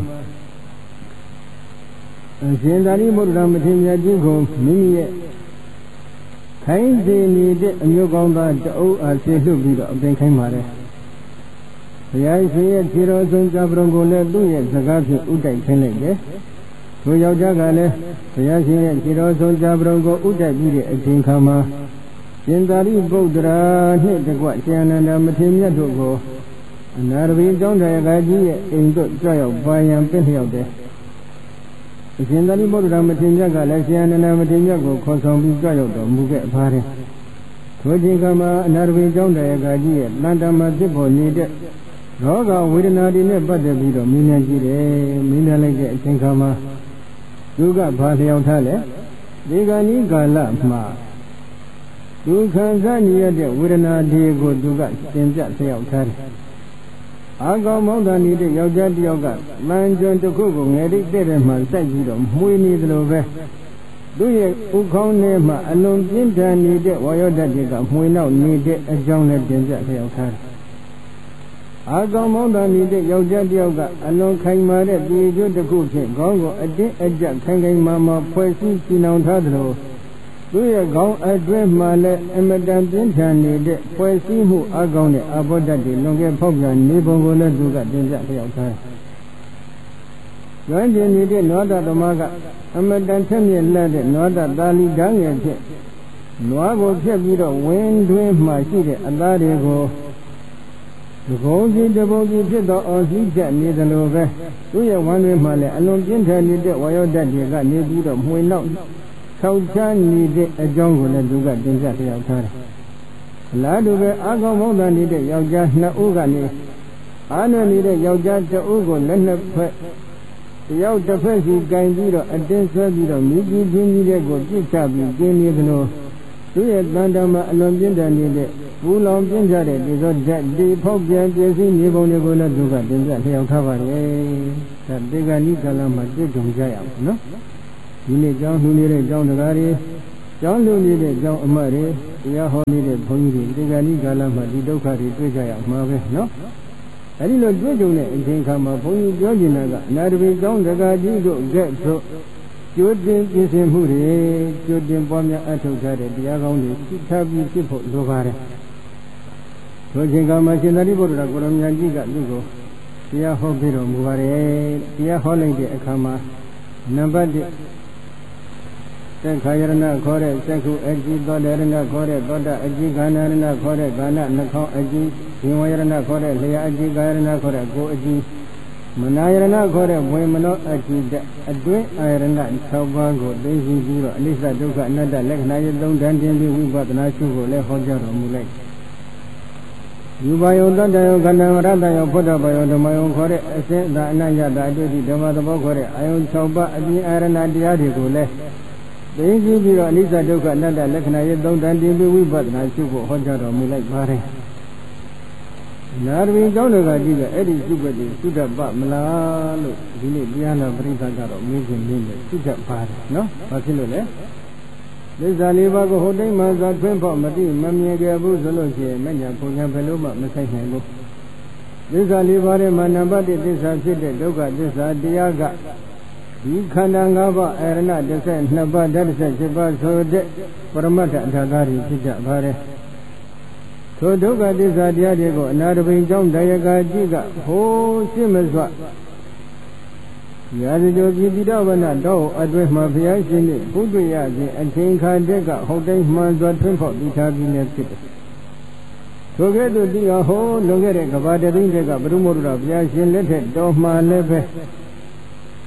ရှင်သာရိပုတ္တရာမထေရမြတ်ကြီးကိုမိမိရဲ့ခိုင်းစေနေတဲ့အမျိုးကောင်းသားတအုပ်အားဆေလွတ်ပြီးတော့အပင်ခိုင်းပါတယ်ဘုရားရှင်ရဲ့ခြေတော်ဆုံးကြပရုံကိုလည်းသူ့ရဲ့စကားဖြင့်ဥတိုက်ခိုင်းလိုက်တယ်ထိုယောက်ျားကလည်းဘုရားရှင်ရဲ့ခြေတော်ဆုံးကြပရုံကိုဥတိုက်ပြီးတဲ့အချိန်ခါမှာရှင်သာရိပုတ္တရာနှင့်တကွရှင်အနန္ဒမထေရမြတ်တို့ကိုအနာရဝိကျောင်းတရားကြီးရဲ့အိမ်သို့ကြွရောက်ပါရန်ပြည့်လျောက်တယ်အရှင်သာရိပုတ္တရာမထေရမြတ်ကလည်းရှင်အနန္ဒမထေရမြတ်ကိုခေါ်ဆောင်ပြီးကြွရောက်တော်မူခဲ့ပါတယ်ထိုချိန်ကမှာအနာရဝိကျောင်းတရားကြီးရဲ့လန္တမဖြစ်ပေါ်နေတဲ့ရောဂဝေဒနာတွေနဲ့ပတ်သက်ပြီးတော့မြင်မြင်ကြည့်တယ်မြင်မြင်လိုက်တဲ့အချိန်ခါမှာသူကဘာလျောက်ထားလဲဒီကနေ့ကာလမှာဒုက္ခစနေရတဲ့ဝေဒနာတွေကိုသူကသင်ပြလျောက်ထားတယ်အာကောင်မောင်းတန်နေတဲ့ယောက်ျားတစ်ယောက်ကလမ်းကျွန်းတစ်ခုကိုငယ်တိတဲ့တဲ့မှာစိုက်ပြီးတော့မှွေနေသလိုပဲသူ့ရဲ့ဥခေါင်းထဲမှာအလွန်ပြင်းထန်နေတဲ့ဝါယောဓာတ်တွေကမှွေနောက်နေတဲ့အကြောင်းနဲ့သင်ပြလျောက်ထားတယ်အာကောင်မောင်းတန်နေတဲ့ယောက်ျားတစ်ယောက်ကအလွန်ခိုင်မာတဲ့ပြေကျွတ်တစ်ခုဖြင့်ခေါင်းကိုအတင်းအကျပ်ခိုင်ခိုင်မာမာဖွဲ့စည်းစီနောင်ထားသလိုသူ့ရဲ့ခေါင်းအတွင်းမှာလည်းအမတန်ပြင်းထန်နေတဲ့ဖွဲ့စည်းမှုအကောင်းတဲ့အဘောဓာတ်တွေလွန်ကဲဖောက်ပြန်နေပုံကိုလည်းသူကတင်ပြလျောက်ထားတယ်။ကျွမ်းကျင်နေတဲ့နွားတသမားကအမတန်ထက်မြက်လက်တဲ့နွားတသာလီဓာငယ်ဖြင့်နွားကိုဖြတ်ပြီးတော့ဝင်းတွင်းမှရှိတဲ့အသားတွေကိုဒီကုန်းကြီးတပုံကြီးဖြစ်သောအော်စီးချက်နေသလိုပဲသူ့ရဲ့ဝမ်းတွင်းမှာလည်းအလွန်ပြင်းထန်နေတဲ့ဝါယောဓာတ်တွေကနေပြီးတော့မှွေနောက်ဆောက်ချနေတဲ့အကြောင်းကိုလည်းသူကတင်ပြလျောက်ထားတယ်။အလားတူပဲအာကောင်မောင်းတန်နေတဲ့ယောက်ျားနှစ်ဦးကနေအားနဲ့နေတဲ့ယောက်ျားတစ်ဦးကိုလက်နှစ်ဖက်တယောက်တစ်ဖက်စီကင်ပြီးတော့အတင်းဆွဲပြီးတော့မိကြီးချင်းကြီးတဲ့ကိုပြစ်ချပြီးကျင်းနေသလိုသူ့ရဲ့တန်တမှာအလွန်ပြင်းထန်နေတဲ့ပူလောင်ပြင်းကြတဲ့ဒီသောဓာတ်ဒီဖောက်ပြန်ပြည့်စည်နေပုံတွေကိုလည်းသူကတင်ပြလျောက်ထားပါတယ်။ဒါတေဂာနိကလမှာတွေ့ကြုံကြရအောင်နော်။ဒီနေ့ကျောင်းလူနေတဲ့ကျောင်းတရားတွေကျောင်းလူနေတဲ့ကျောင်းအမတ်တွေတရားဟောနေတဲ့ဘုန်းကြီးတွေဒီကနေ့ကာလမှာဒီဒုက္ခတွေတွေ့ကြရမှာပဲနော်အဲဒီလိုတွေ့ကြုံတဲ့အချိန်ခါမှာဘုန်းကြီးပြောနေတာကအနာတပိကျောင်းတရားကြီးတို့ကဲ့သို့ကျိုးတင်ပြင်ဆင်မှုတွေကျိုးတင်ပွားများအထောက်ထားတဲ့တရားကောင်းတွေသိထားပြီးဖြစ်ဖို့လိုပါတယ်ထိုအချိန်ခါမှာရှင်သာရိပုတ္တရာကိုရမကြီးကသူ့ကိုတရားဟောပြီးတော်မူပါတယ်တရားဟောလိုက်တဲ့အခါမှာနံပါတ်1သက်ခာယရဏခေါ်တဲ့သက်ခုအကြည့်သောတရဏခေါ်တဲ့သောတအကြည့်ခန္ဓာရဏခေါ်တဲ့ခန္ဓာနှခေါင်းအကြည့်ဇင်ဝရဏခေါ်တဲ့လျှာအကြည့်ကာယရဏခေါ်တဲ့ကိုယ်အကြည့်မနာယရဏခေါ်တဲ့ဝေမနောအကြည့်အတွင်းအာယရဏ6ပါးကိုသိသိပြီးတော့အနိစ္စဒုက္ခအနတ္တလက္ခဏာရဲ့3တန်တင်ပြီးဝိပဿနာရှုဖို့လည်းဟောကြားတော်မူလိုက်ယူပါယုံတတ္တယောခန္ဓာမရတယောဖုဒ္ဓဘာယောဓမ္မယောခေါ်တဲ့အစင်းသာအနယတာအတွေ့အထိဓမ္မသဘောခေါ်တဲ့အာယုံ6ပါးအပြင်အာရဏတရားတွေကိုလည်းသိကြည့်ပြီးတော့အနိစ္စဒုက္ခအနတ္တလက္ခဏာရဲ့3တန်တင်ပြီးဝိပဿနာရှုဖို့ဟောကြားတော်မူလိုက်ပါတယ်။နာရဝိကျောင်းတော်ကကြည့်ကြအဲ့ဒီစုပ်တွေသုဒ္ဓပမလားလို့ဒီနေ့တရားတော်ပြိဿကတော့မြင်ခြင်းမြင်တယ်သုဒ္ဓပါတယ်နော်။ဘာဖြစ်လို့လဲ။သစ္စာလေးပါးကိုဟိုတိုင်းမှာသာထွင်းဖို့မတိမမြင်ခဲ့ဘူးဆိုလို့ရှိရင်မညာပုံညာဘယ်လို့မှမဆိုင်နိုင်ဘူး။သစ္စာလေးပါးထဲမှာနံပါတ်1သစ္စာဖြစ်တဲ့ဒုက္ခသစ္စာတရားကဒီခန္ဓာ၅ပါးအရဏ12ပါးဓာတ်17ပါးဆိုတဲ့ပရမတ္ထအထာကားတွေဖြစ်ကြပါတယ်။ထိုဒုက္ခသစ္စာတရားတွေကိုအနာတပိန်ကျောင်းတရားကကြီးကဟိုးရှင်းမစွာရာဇဂိုပြည်တိတော်ဝနတော်အတွင်းမှာဘုရားရှင်နှင့်ဘုဒ္ဓရခြင်းအချိန်ခါတဲ့ကဟုတ်တိုင်းမှန်စွာထွန်းဖောက်ပြီးထားပြီးနေဖြစ်တယ်။ထိုကဲ့သို့ဒီဟိုးလွန်ခဲ့တဲ့ကဘာတသိန်းတဲ့ကဘုရုမောရဘုရားရှင်လက်ထက်တော်မှာလည်းပဲ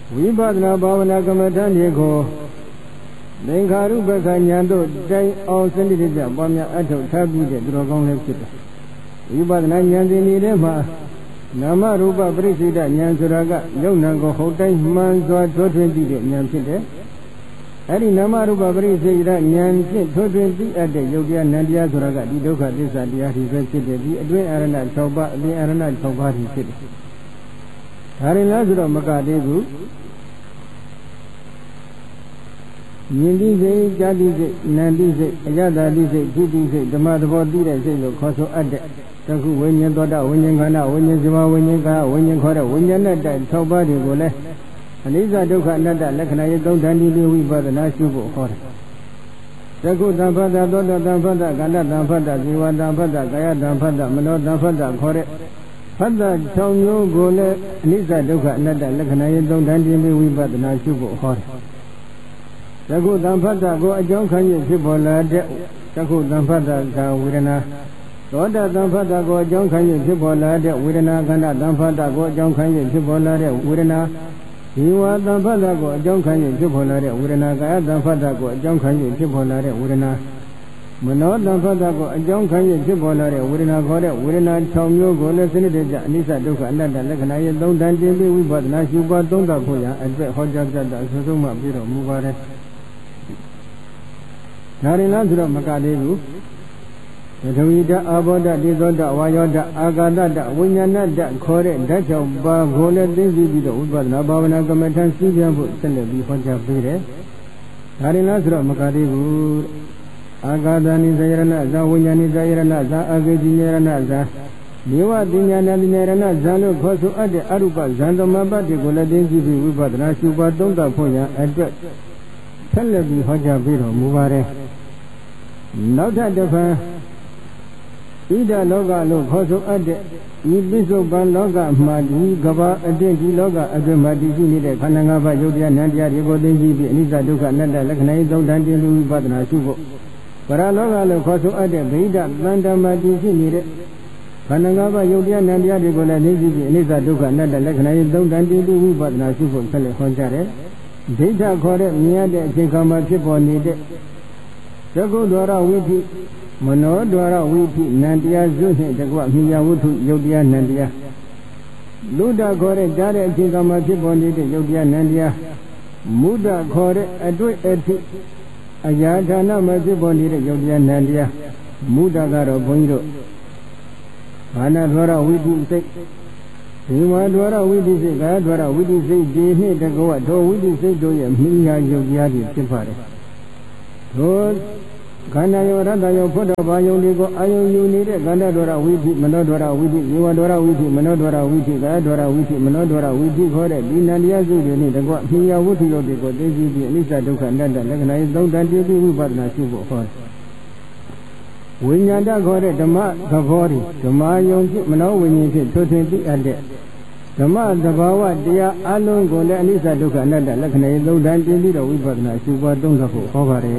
ဝိပဿနာဘာဝနာကမ္မဋ္ဌာန်းတွေကိုသင်္ခါရုပ္ပခဉာဏ်တို့တိုင်အောင်စနစ်တကျပွားများအထောက်ထားပြီးတဲ့သူတော်ကောင်းလည်းဖြစ်တယ်ဝိပဿနာဉာဏ်စဉ်တွေမှာနာမရူပပရိစ္ဆေဒဉာဏ်ဆိုတာကယုံနာကိုဟုတ်တိုင်းမှန်စွာထွန်းထွင်းသိတဲ့ဉာဏ်ဖြစ်တယ်အဲ့ဒီနာမရူပပရိစ္ဆေဒဉာဏ်ဖြင့်ထွန်းထွင်းသိအပ်တဲ့ယုတ်တရားနံတရားဆိုတာကဒီဒုက္ခသစ္စာတရားတွေပဲဖြစ်တယ်ဒီအတွင်းအာရဏ6ပါးအပြင်အာရဏ6ပါးတွေဖြစ်တယ်ဒါရင်လားဆိုတော့မကသေးဘူးမြင်သိစိတ်ကြားသိစိတ်နာသိစိတ်အယတ္တသိစိတ်သိသိစိတ်ဓမ္မသဘောသိတဲ့စိတ်လို့ခေါ်ဆိုအပ်တဲ့တခုဝိညာဉ်သောတာဝိညာဉ်ခန္ဓာဝိညာဉ်ဇမဝိညာဉ်ကာဝိညာဉ်ခေါ်တဲ့ဝိညာဉ်နဲ့6ပါးတွေကိုလည်းအနိစ္စဒုက္ခအနတ္တလက္ခဏာရဲ့3ဓာတ်ဒီဝိပဿနာရှုဖို့ခေါ်တယ်တခုတံဖတ်တာသောတာတံဖတ်တာကန္တတံဖတ်တာဇေဝတံဖတ်တာကာယတံဖတ်တာမနောတံဖတ်တာခေါ်တဲ့ဖတ်တာ6မျိုးကိုလည်းအနိစ္စဒုက္ခအနတ္တလက္ခဏာရဲ့3ဓာတ်ဒီဝိပဿနာရှုဖို့ခေါ်တယ်တခုတံဖတ်တာကိုအကြောင်းခံရဖြစ်ပေါ်လာတဲ့တခုတံဖတ်တာကဝေဒနာသောတာတံဖတ်တာကိုအကြောင်းခံရဖြစ်ပေါ်လာတဲ့ဝေဒနာခန္ဓာတံဖတ်တာကိုအကြောင်းခံရဖြစ်ပေါ်လာတဲ့ဝေဒနာဇေဝတံဖတ်တာကိုအကြောင်းခံရဖြစ်ပေါ်လာတဲ့ဝေဒနာကာယတံဖတ်တာကိုအကြောင်းခံရဖြစ်ပေါ်လာတဲ့ဝေဒနာမနောတံဖတ်တာကိုအကြောင်းခံရဖြစ်ပေါ်လာတဲ့ဝေဒနာခေါ်တဲ့ဝေဒနာ6မျိုးကိုလည်းစနစ်တကျအနိစ္စဒုက္ခအနတ္တလက္ခဏာရဲ့3ဓာတ်တင်ပြီးဝိပဿနာရှုပွားသုံးသပ်ဖို့ရအတွက်ဟောကြားပြတာအဆုံးဆုံးမှပြီးတော်မူပါတယ်ဒါရင်လားဆိုတော့မကသေးဘူးပထဝီဓာတ်အာဘောဓာတ်ဒေဇောဓာတ်ဝါယောဓာတ်အာကာသဓာတ်ဝိညာဏဓာတ်ခေါ်တဲ့ဓာတ်6ပါးကိုလည်းသိသိပြီးတော့ဝိပဿနာဘာဝနာကမ္မထံရှင်းပြဖို့ဆက်လက်ပြီးဟောကြားပေးတယ်ဒါရင်လားဆိုတော့မကသေးဘူးအာကာသနိဇယရဏဇာဝိညာဏိဇယရဏဇာအာဂေတိယရဏဇာမြေဝတိညာဏတိယရဏဇာလို့ခေါ်ဆိုအပ်တဲ့အရုပဇံသမပတ်တွေကိုလည်းသိသိပြီးဝိပဿနာရှုပွားသုံးသပ်ဖို့ရအတွက်ဆက်လက်ပြီးဟောကြားပေးတော်မူပါတယ်နောက်ထပ်တစ်ဖန်ဣဒလောကလို့ခေါ်ဆိုအပ်တဲ့ဤပစ္စုပန်လောကမှာဒီကဘာအတ္တဒီလောကအတွင်းမှာတည်ရှိနေတဲ့ခန္ဓာ၅ပါးယုတ်တရားနံတရားတွေကိုသိသိပြီးအနိစ္စဒုက္ခအနတ္တလက္ခဏာရေးသုံးတန်တင်လူဝိပဿနာရှုဖို့ပရလောကလို့ခေါ်ဆိုအပ်တဲ့ဗိဓသန္တမတည်ရှိနေတဲ့ခန္ဓာ၅ပါးယုတ်တရားနံတရားတွေကိုလည်းသိသိပြီးအနိစ္စဒုက္ခအနတ္တလက္ခဏာရေးသုံးတန်တင်လူဝိပဿနာရှုဖို့ဆက်လက်ဟောကြားတယ်ဒိဋ္ဌခေါ်တဲ့မြင်ရတဲ့အချိန်ခါမှာဖြစ်ပေါ်နေတဲ့သကုဒ္ဒရဝိธิမနောဒွါရဝိธิနံတရားဇုနှင့်တကွမြညာဝတ္ထုယုတ်တရားနံတရားလူဒ္ဓခေါ်တဲ့ကြားတဲ့အချိန်ကမှဖြစ်ပေါ်နေတဲ့ယုတ်တရားနံတရားမုဒ္ဒခေါ်တဲ့အတွေ့အထိအရာဌာနမှာဖြစ်ပေါ်နေတဲ့ယုတ်တရားနံတရားမုဒ္ဒကတော့ဘုန်းကြီးတို့ဘာနာဒွါရဝိธิစိတ်ဒီဝါဒွါရဝိธิစိတ်ကာဒွါရဝိธิစိတ်ဒီနှင့်တကွသောဝိธิစိတ်တို့ရဲ့မိညာယုတ်တရားတွေဖြစ်ပါတယ်တို့ခန္ဓာယောရတ္တယောဖွတ်တော်ဘာယုံတွေကိုအာယုံယူနေတဲ့ခန္ဓာဒွါရဝိธิမနောဒွါရဝိธิဇေဝဒွါရဝိธิမနောဒွါရဝိธิကာယဒွါရဝိธิမနောဒွါရဝိธิခေါ်တဲ့ဒီနန္တရားစုတွေနဲ့တကွမိညာဝတ္ထုတို့တွေကိုသိသိပြီးအနိစ္စဒုက္ခအနတ္တလက္ခဏာရေးသုံးတန်တည်ပြီးဝိပဿနာရှုဖို့ဟောတယ်ဝိညာဏခေါ်တဲ့ဓမ္မသဘောတွေဓမ္မယုံဖြစ်မနောဝိညာဉ်ဖြစ်ထွန်းထွင်းသိအပ်တဲ့ဓမ္မသဘာဝတရားအလုံးကိုလည်းအနိစ္စဒုက္ခအနတ္တလက္ခဏာရေးသုံးတန်တည်ပြီးတော့ဝိပဿနာရှုပွားသုံးသပ်ဖို့ဟောပါတယ်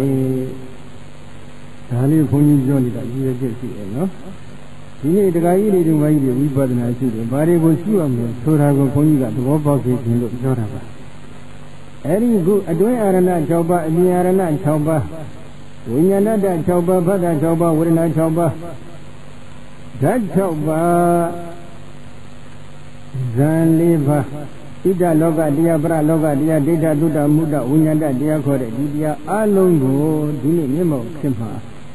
ဒါလေးဘုန်းကြီးပြောနေတာရည်ရွယ်ချက်ရှိတယ်နော်ဒီနေ့တရားကြီးတွေဒီဝိုင်းကြီးဝိပဿနာရှိတယ်ဘာတွေကိုရှုရမလဲဆိုတာကိုဘုန်းကြီးကသဘောပေါက်စေခြင်းလို့ပြောတာပါအဲဒီခုအတွင်းအာရဏ6ပါးအပြင်အာရဏ6ပါးဝိညာဏတ္တ6ပါးဖတ်တာ6ပါးဝေဒနာ6ပါးဓာတ်6ပါးဇန်4ပါးဣဒလောကတရားပရလောကတရားဒိဋ္ဌသုတ္တမုဒ္ဒဝိညာဏတ္တတရားခေါ်တဲ့ဒီတရားအလုံးကိုဒီနေ့မျက်မှောက်ဖြစ်မှာ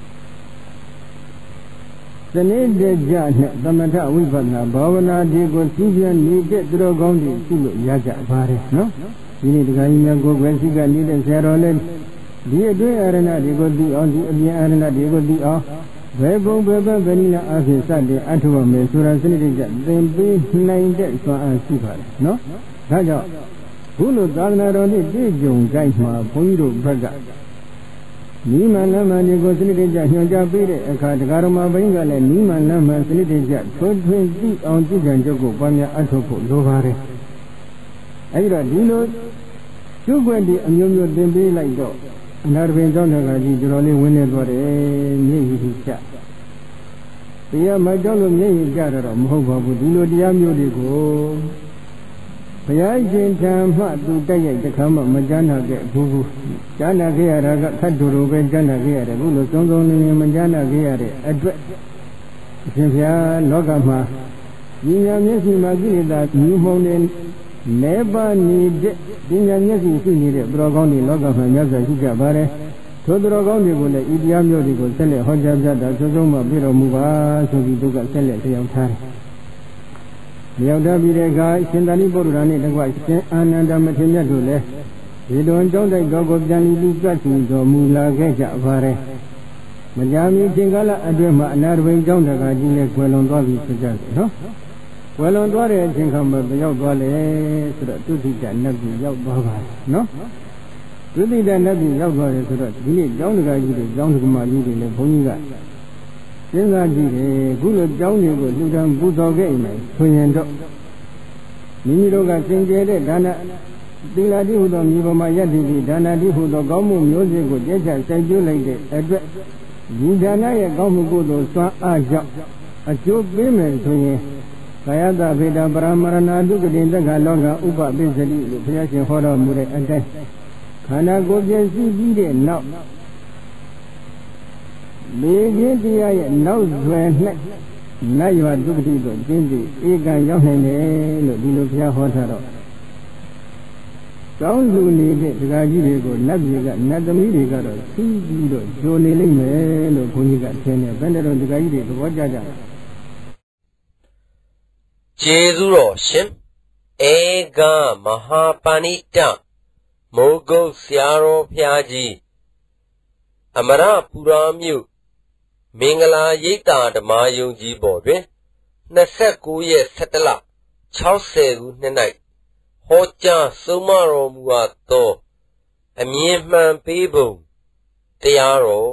စနစ်တကျနဲ့သမထဝိပဿနာဘာဝနာတွေကိုသိပြန်နေတဲ့သူတော်ကောင်းတွေရှိလို့ရကြပါတယ်နော်ဒီနေ့တရားကြီးများကိုယ်ွယ်ရှိကနေတဲ့ဆရာတော်လည်းဒီအတွင်းအာရဏတွေကိုသိအောင်ဒီအပြင်အာရဏတွေကိုသိအောင်ဘယ်ပုံဘယ်ဘက်ဗနိနာအဖြစ်စတဲ့အထုဝမေဆိုတာစနစ်တကျသင်ပေးနိုင်တဲ့စွမ်းအားရှိပါတယ်နော်ဒါကြောင့်ဘုလိုသာသနာတော်နဲ့ပြည့်စုံကြိုက်မှာဘုန်းကြီးတို့ဘက်ကနိမန်လမ်းမှန်တွေကိုစနစ်တကျညွှန်ကြားပေးတဲ့အခါတရားတော်မှာဘိန်းကလည်းနိမန်လမ်းမှန်စနစ်တကျထွန်းထွင်းသိအောင်ကြည်ကြံကြုတ်ကိုပွားများအထောက်ဖို့လိုပါတယ်အဲဒီတော့ဒီလိုကျုပ်ွက်ဒီအမျိုးမျိုးသင်ပေးလိုက်တော့အနာတပင်ကျောင်းတော်ကကြီးတော်လေးဝင်းနေသွားတယ်မြေကြီးချတရားမကြောက်လို့မျက်ရည်ကြတော့မဟုတ်ပါဘူးဒီလိုတရားမျိုးတွေကိုဘုရားရှင်ဓမ္မသူတက်ရိုက်တခါမှမကြားနာခဲ့ဘူးကြားနာခဲ့ရတာကခတ်တူလိုပဲကြားနာခဲ့ရတယ်ခုလိုစုံစုံလင်လင်မကြားနာခဲ့ရတဲ့အတွက်အရှင်ဘုရားလောကမှာဉာဏ်မျက်စိမှာကိလေသာမြူမှုန်နေနေပါနေတဲ့ဉာဏ်မျက်စိရှိနေတဲ့သူတော်ကောင်းတွေလောကမှာမြတ်စွာရှိကြပါတယ်ထိုသူတော်ကောင်းတွေကိုလည်းဤတရားမျိုးတွေကိုဆက်လက်ဟောကြားပြတာစုံစုံမှပြတော်မူပါဆိုပြီးသူကဆက်လက်တရားထားတယ်။မြောက်တပြည်တဲ့အခါရှင်သာရိပုတ္တရာနှင့်တကွရှင်အာနန္ဒမထေရမြတ်တို့လည်းဒီတွင်ကျောင်းတိုက်တော်ကိုပြန်လည်ပြီးကတ်စီတော်မူလာခဲ့ကြပါတယ်။မကြာမီချိန်ကာလအတွင်းမှာအနာတပိန်ကျောင်းတကာကြီးလည်းကွယ်လွန်သွားပြီဖြစ်ကြတယ်နော်။ကွယ်လွန်သွားတဲ့အချိန်ခါမှာရောက်သွားလေဆိုတော့တုတိတနတ်ကြီးရောက်သွားပါတယ်နော်။ဒုတိယနတ်ပြည်ရောက်သွားတယ်ဆိုတော့ဒီနေ့ကျောင်းတကာကြီးတွေကျောင်းတက္ကမကြီးတွေလည်းဘုန်းကြီးကစဉ်းစားကြည့်တယ်ခုလိုကျောင်းတွေကိုလူတန်းပူဇော်ခဲ့ရင်ဆိုရင်တော့မိမိတို့ကစင်ကြယ်တဲ့ဒါနသီလတိဟုသောမြေပေါ်မှာယက်တည်ပြီးဒါနတိဟုသောကောင်းမှုမျိုးစေ့ကိုကျက်ချစိုက်ကျိုးလိုက်တဲ့အတွက်ဒီဒါနရဲ့ကောင်းမှုကိုယ်သို့စွမ်းအားကြောင့်အကျိုးပေးမယ်ဆိုရင်ကာယတဗေဒပရမရဏဒုက္ခတိသက္ခလောကဥပပိစတိလို့ဘုရားရှင်ဟောတော်မူတဲ့အတိုင်းခန္ဓာကိုယ်ပြည့်စုံပြီးတဲ့နောက်လေခြင်းတရားရဲ့နောက်ွယ်၌နတ်ရွာဒုက္ခတိကိုကျင့်ပြီးဧကံရောက်နိုင်တယ်လို့ဒီလိုဘုရားဟောထားတော့ကောင်းလူနေတဲ့ဒကာကြီးတွေကိုနတ်ပြည်ကနတ်သမီးတွေကတော့သိပြီးတော့ဂျိုနေလိမ့်မယ်လို့ဘုန်းကြီးကထင်တယ်ဘယ်နဲ့တော့ဒကာကြီးတွေသဘောကျကြတယ်ကျေးဇူးတော်ရှင်ဧကမဟာပဏိတမိုးကုတ်ဆရာတော်ဘုရားကြီးအမရပူရာမြို့မင်္ဂလာရိပ်သာဓမ္မယုံကြီးပေါ်တွင်29ရက်17လ60ခုနှစ်၌ဟောကြားဆုံးမတော်မူအပ်သောအမြင်မှန်ပေးပုံတရားတော်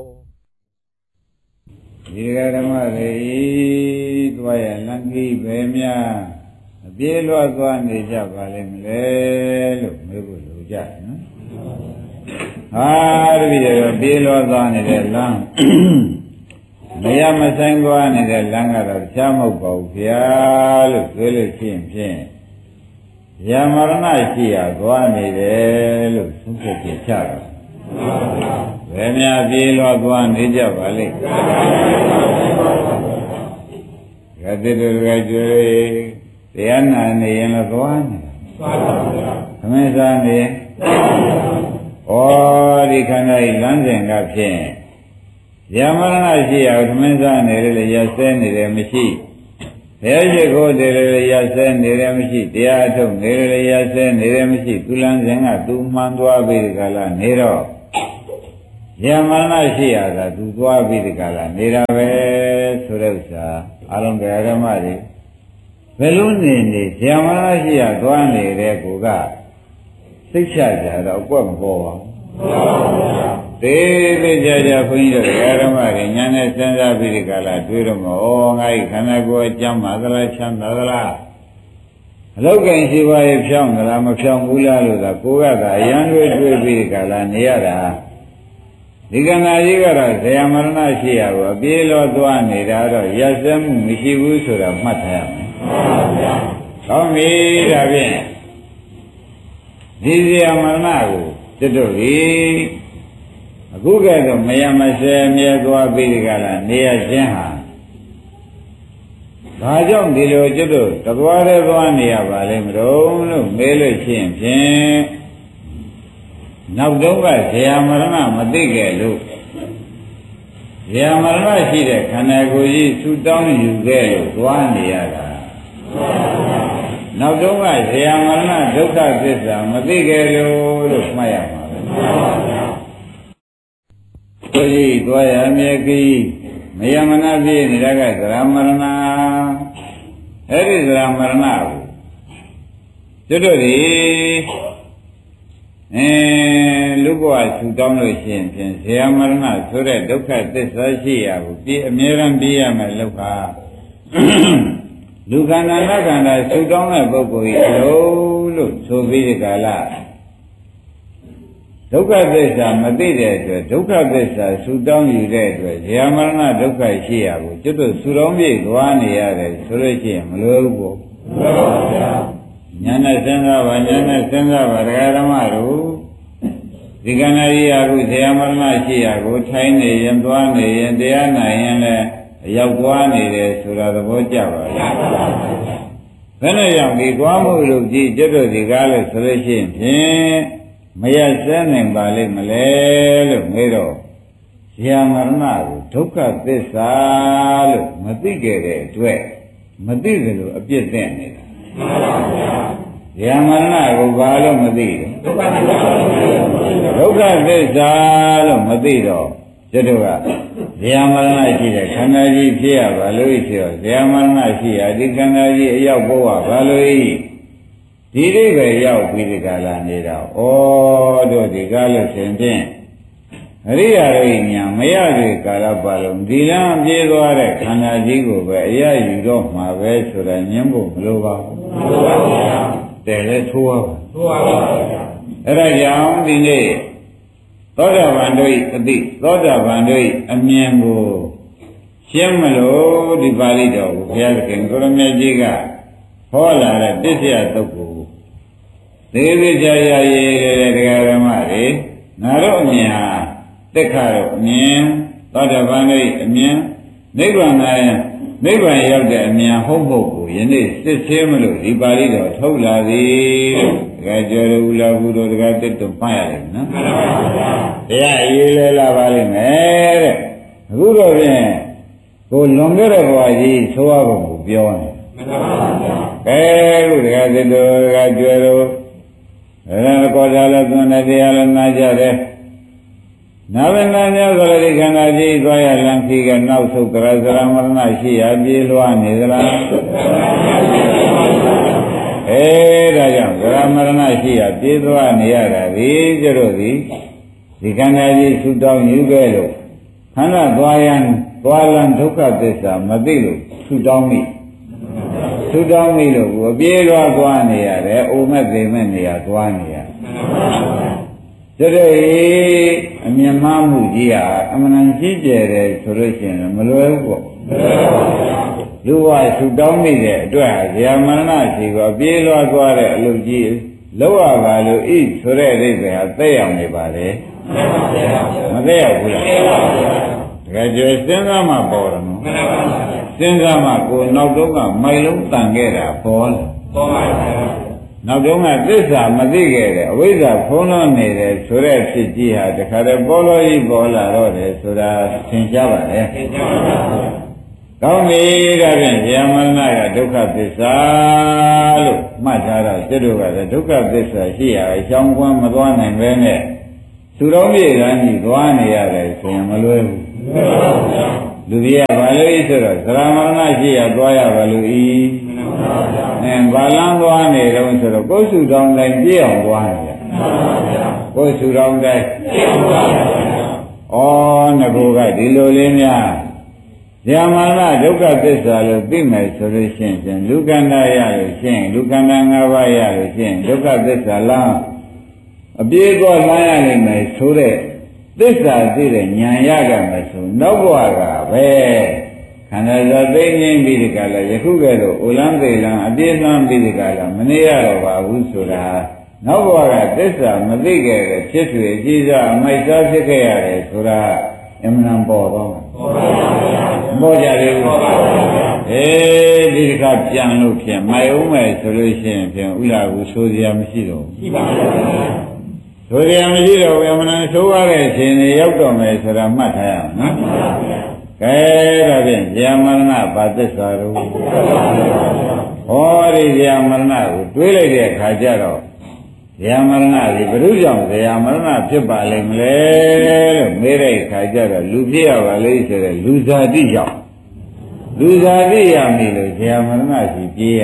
ဒီဓမ္မတွေသွားရလန်ကြီးပဲများအပြေးလွှတ်သွားနေကြပါလိမ့်မလဲလို့မေးဖို့လိုကြတယ်နော်တပည့်တော်ပြေးလွှတ်သွားနေတဲ့လမ်းမရမဆိုင်သွားနေတဲ့လမ်းကတော့ချမ်းမဟုတ်ပါဘူးဗျာလို့ပြောလို့ရှိရင်ဖြင့်ယမရဏရှိရသွားနေတယ်လို့သုံးဖြတ်ပြချတော့ဘယ်များပြေးလွှတ်သွားနေကြပါလိမ့်ကတိတို့ကကြွေတရားနာနေရင်လည်းသွားနေတာသမင်းစားနေဒီခန္ဓာဤလမ်းစဉ်ကဖြင့်ယမရဏရှိရသမင်းစားနေလေရဆဲနေတယ်မရှိဘယ်ရှိခိုးတယ်လေရဆဲနေတယ်မရှိတရားထုတ်နေလေရဆဲနေတယ်မရှိသူလမ်းစဉ်ကသူမှန်သွားပြီဒီကလာနေတော့ယမရဏရှိရတာသူသွားပြီဒီကလာနေတာပဲဆိုတဲ့ဥစ္စာအလုံးဓမ္မတွေဘယ်လိုနေနေယမရဏရှိရသွားနေတဲ့ကိုကသိချကြတော့အကွက်မပေါ်ပါဘူးသေးသေးကြကြဘုန်းကြီးတို့ဓမ္မတွေညာနဲ့စဉ်းစားပြီးဒီကလာတွေးတော့မငါ့ခန္ဓာကိုယ်အကျမ်းပါသလားချမ်းသာသလားအလောက်ကင်ရှိပါရဲ့ဖြောင်းသလားမဖြောင်းဘူးလားလို့သာကိုယ်ကသာအရန်တွေးပြီးဒီကလာနေရတာဒီကနာကြီးကတော့ဇယမရဏရှိရကိုအပြေးလောသွားနေတာတော့ရစက်မှုမရှိဘူးဆိုတာမှတ်ထားရမယ်။ဟုတ်ပြီဒါဖြင့်ဒီဇယမရဏကိုတွတ်တို့ပြီအခုကဲတော့မယမဆဲမြဲသွားပြီးဒီကလာနေရခြင်းဟာဘာကြောင့်ဒီလိုတွတ်တို့တသွားရဲသွားနေရပါလိမ့်မလို့မေးလို့ရှိရင်ဖြင့်နောက်တော့ကဇယမရဏမသိခဲ့လို့ဇယမရဏရှိတဲ့ခန္ဓာကိုယ်ကြီးဆူတောင်းယူခဲ့လို့သွားနေရတာနောက်တော့ကဇယမရဏဒုက္ခသစ္စာမသိခဲ့လို့မှတ်ရမှာပဲကိုကြီးသွားရမြေကြီးမယမနာပြည့်နေတာကဇရာမရဏအဲ့ဒီဇရာမရဏကိုတို့ဒီလူဘဝဆူတောင်းလို့ရှိရင်ဖြင့်ဇေယမရဏဆိုတဲ့ဒုက္ခသစ္စာရှိရဘူးဒီအမြဲတမ်းပြီးရမယ်လောကလူခန္ဓာနတ်ခန္ဓာဆူတောင်းတဲ့ပုဂ္ဂိုလ်ကြီးလို့ဆိုပြီးဒီကလာဒုက္ခသစ္စာမသိတဲ့အတွက်ဒုက္ခသစ္စာဆူတောင်းယူတဲ့အတွက်ဇေယမရဏဒုက္ခရှိရဘူးကျွတ်တို့ဆူတောင်းပြေသွားနေရတယ်ဆိုလို့ရှိရင်မလွယ်ဘူးပေါ့မလွယ်ပါဘူးဗျာညာနဲ့စဉ်းစားပါညာနဲ့စဉ်းစားပါတရားဓမ္မတို့ဒီကနေ့ရာခုဇေယမရဏရှိရာကိုထိုင်းနေရင်သွားနေရင်တရားနိုင်ရင်လည်းရောက်သွားနေတယ်ဆိုတာသဘောကျပါလားဘယ်နဲ့ကြောင့်ဒီသွားမှုလို့ကြည့်ကျွတ်တို့ဒီကားလို့ဆိုလို့ရှိရင်ဖြင့်မရစဲနိုင်ပါလိမ့်မလဲလို့မေးတော့ဇေယမရဏကိုဒုက္ခသစ္စာလို့မသိခဲ့တဲ့အတွက်မသိတယ်လို့အပြစ်တင်နေတာဇေယမရဏကိုဘာလို့မသိလဲဒုက္ခသစ္စာလို့မသိတော့ကျွတ်တို့ကဇေယမရဏရှိတဲ့ခန္ဓာကြီးဖြစ်ရပါလို့ဆိုတော့ဇေယမရဏရှိရဒီခန္ဓာကြီးအရောက်ဖို့ပါလို့ဒီအိဗယ်ရောက်ပြီးဒီကလာနေတာဩတို့ဒီကားလို့ရှင်ဖြင့်အရိယာတို့ညာမရတဲ့ကာလပါလုံးဒီလမ်းပြေးသွားတဲ့ခန္ဓာကြီးကိုပဲအရယူတော့မှာပဲဆိုတာညင်းဖို့မလိုပါဘူးမလိုပါဘူးဗျာတယ်လဲထိုးပါထိုးပါပါဗျာအဲ့ဒါကြောင့်ဒီနေ့သောတာပန်တို့အသိသောတာပန်တို့အမြင်ကိုရှင်းမလို့ဒီပါဠိတော်ကိုဘုရားသခင်ကိုရမကြီးကဟောလာတဲ့တစ္ဆယတုတ်ကိုသေသေးချာချာရေးတဲ့တရားဓမ္မတွေငါတို့အမြင်ဟာတက်ခါတို့အမြင်သောတာပန်တို့အမြင်နိဗ္ဗာန်ရောက်တဲ့အမြင်ဟုတ်ဖို့ကိုယနေ့စစ်သေးမလို့ဒီပါဠိတော်ထုတ်လာသည်တကယ်ကြောရဦးလာဘူးတို့တကယ်တက်တော့ဖတ်ရတယ်နော်မှန်ပါဗျာတရားရေးလဲလာပါလိမ့်မယ်တဲ့အခုတော့ဖြင့်ကိုလွန်ခဲ့တဲ့ဘဝကြီးသိုးရဖို့ကိုပြောနေမှန်ပါဗျာခုတကယ်တက်တော့တကယ်ကြောရဦးကောသာလည်းသွန်တဲ့တရားလည်းနားကြတယ်နာဝေနာများဆိုတဲ့ခန္ဓာကြီးသွားရလမ်းခီကနောက်ဆုတ်ကြရဇရမရဏရှိရပြေးလွှားနေသလားဒါကြောင့်ဇရမရဏရှိရပြေးသွားနေရတာဒီကျတော့ဒီခန္ဓာကြီးဆူတောင်းယူခဲ့လို့ခန္ဓာသွားလမ်းဒုက္ခသစ္စာမသိလို့ဆူတောင်းမိလို့အပြေးလွှားသွားနေရတယ်အိုမက်သိမဲ့နေရသွားနေရတကယ်အမြင်မှားမှုကြီးဟာအမှန်ကြီးကျယ်တယ်ဆိုလို့ရှိရင်မလွယ်ဘူးပေါ့လူဝဆူတောင်းမိတဲ့အတွက်ဇေယမရဏရှိကိုပြေးလွှားသွားတဲ့အလုပ်ကြီးလောက်ရပါလို့ဤဆိုတဲ့အိဗေဟာသိအောင်နေပါလေမသိရဘူးလားတကယ်ကြွယ်စဉ်းစားမှပေါ်တယ်နော်စဉ်းစားမှကိုနောက်တော့ကမိုင်လုံးတန်ခဲ့တာပေါ်လာပေါ်ပါဗျာနောက်တော့ကသစ္စာမသိခဲ့တဲ့အဝိဇ္ဇာဖုံးလွှမ်းနေတယ်ဆိုတဲ့ဖြစ်ကြီးဟာတခါတည်းပေါ်လို့ပေါ်လာတော့တယ်ဆိုတာသင်ကြားပါလေသင်ကြားပါဘူး။ကောင်းပြီဒါဖြင့်ဇေယမရဏကဒုက္ခသစ္စာလို့မှတ်ထားတော့စိတ်တို့ကလည်းဒုက္ခသစ္စာရှိရအကြောင်းကွမ်းမသွားနိုင်ပဲနဲ့သူတော်မြေကန်းကြီးသွားနေရတယ်ဆိုရင်မလွယ်ဘူး။မှန်ပါဗျာ။လူကြီးကဘာလို့ဆိုတော့သရမရဏရှိရသွားရပါလို့ဤဘာလန်းသွားနေတော့ဆိုတော့ကိုယ်စုတောင်းတိုင်းပြည့်အောင်သွားနေတယ်ကိုယ်စုတောင်းတိုင်းပြည့်အောင်သွားတယ်ငါကဒီလိုလေးများဇာမရဏဒုက္ခသစ္စာလို့သိမယ်ဆိုလို့ရှိရင်လူကန္တာရလို့ရှိရင်လူကန္တာ၅ပါးရလို့ရှိရင်ဒုက္ခသစ္စာလားအပြေးတော့လမ်းရနိုင်မယ်ဆိုတဲ့သစ္စာသိတဲ့ဉာဏ်ရကြမယ်ဆိုနောက်ဘဝကပဲခန္ဓာသာသိငင်းပြီးဒီကလာယခုကဲ့သို့အိုလန်းသေးလန်းအပြည့်လန်းပြီးဒီကလာမနေရတော့ပါဘူးဆိုတာနောက်ဘဝကသစ္စာမသိခဲ့တဲ့ဖြစ်ထွေအကြီးစားအမိုက်စားဖြစ်ခဲ့ရတယ်ဆိုတာအမှန်ပေါ်တော့ပေါ်ကြတယ်ပေါ်ပါဘူးဒီတစ်ခါပြန်လို့ဖြင့်မိုက်အောင်မယ်ဆိုလို့ရှိရင်ဖြင့်ဥလာဘူးဆိုစရာမရှိတော့ဘူးရှိပါဘူးဆိုစရာမရှိတော့ဘူးအမှန်ဆိုရတဲ့အချိန်တွေရောက်တော့မယ်ဆိုတာမှတ်ထားရအောင်နော်ကဲဒါဖြင့်ဇေယမရဏဘာသစ္စာတို့ဟောဒီဇေယမရဏကိုတွေးလိုက်တဲ့အခါကျတော့ဇေယမရဏဒီဘုရုကြောင့်ဇေယမရဏဖြစ်ပါလိမ့်မလဲလို့မေးတဲ့အခါကျတော့လူဖြစ်ရပါလိမ့်ဆိုတဲ့လူဇာတိကြောင့်လူဇာတိရမည်လို့ဇေယမရဏရှိပြေးရ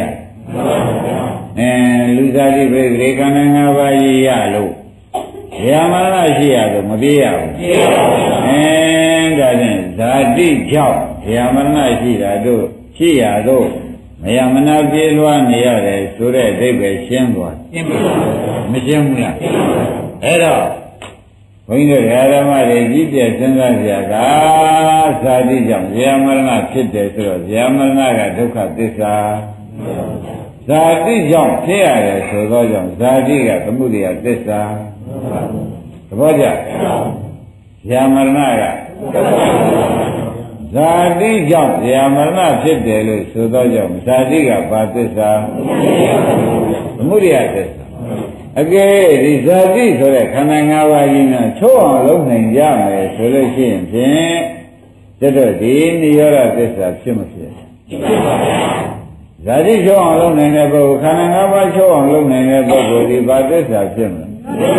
လူဇာတိပြိတိခန္ဓာ၅ပါးရရလို့ဇေယမရဏရှိရတော့မပြေးရဘူးပြေးရပါဘူးဒါဖြင့်ဇာတိကြောင့်ဇေယမရဏရှိတာတို့ရှိရတော့မယမနာပြေးလွှားနေရတယ်ဆိုတဲ့အဓိပ္ပာယ်ရှင်းသွားရှင်းပါဘူးမရှင်းဘူးလားအဲ့တော့ဘုန်းကြီးတို့ဓမ္မတွေကြီးပြည့်စဉ်းစားကြတာဇာတိကြောင့်ဇေယမရဏဖြစ်တယ်ဆိုတော့ဇေယမရဏကဒုက္ခသစ္စာဇာတိကြောင့်ဖြစ်ရတယ်ဆိုတော့ကြောင့်ဇာတိကသမုဒိယသစ္စာသဘောကျဇာမရဏကဇာတိကြောင့်ဇာမရဏဖြစ်တယ်လို့ဆိုတော့ကြောင့်ဇာတိကဘာသစ္စာသမုဒိယသစ္စာအကယ်ဒီဇာတိဆိုတဲ့ခန္ဓာ၅ပါးကြီးနဲ့ချိုးအောင်လုပ်နိုင်ကြမယ်ဆိုလို့ရှိရင်ဖြင့်တို့ဒီနိရောဓသစ္စာဖြစ်မဖြစ်ဖြစ်ပါဗျာဇာတိချိုးအောင်လုပ်နိုင်တဲ့ပုဂ္ဂိုလ်ခန္ဓာ၅ပါးချိုးအောင်လုပ်နိုင်တဲ့ပုဂ္ဂိုလ်ဒီဘာသစ္စာဖြစ်မလဲ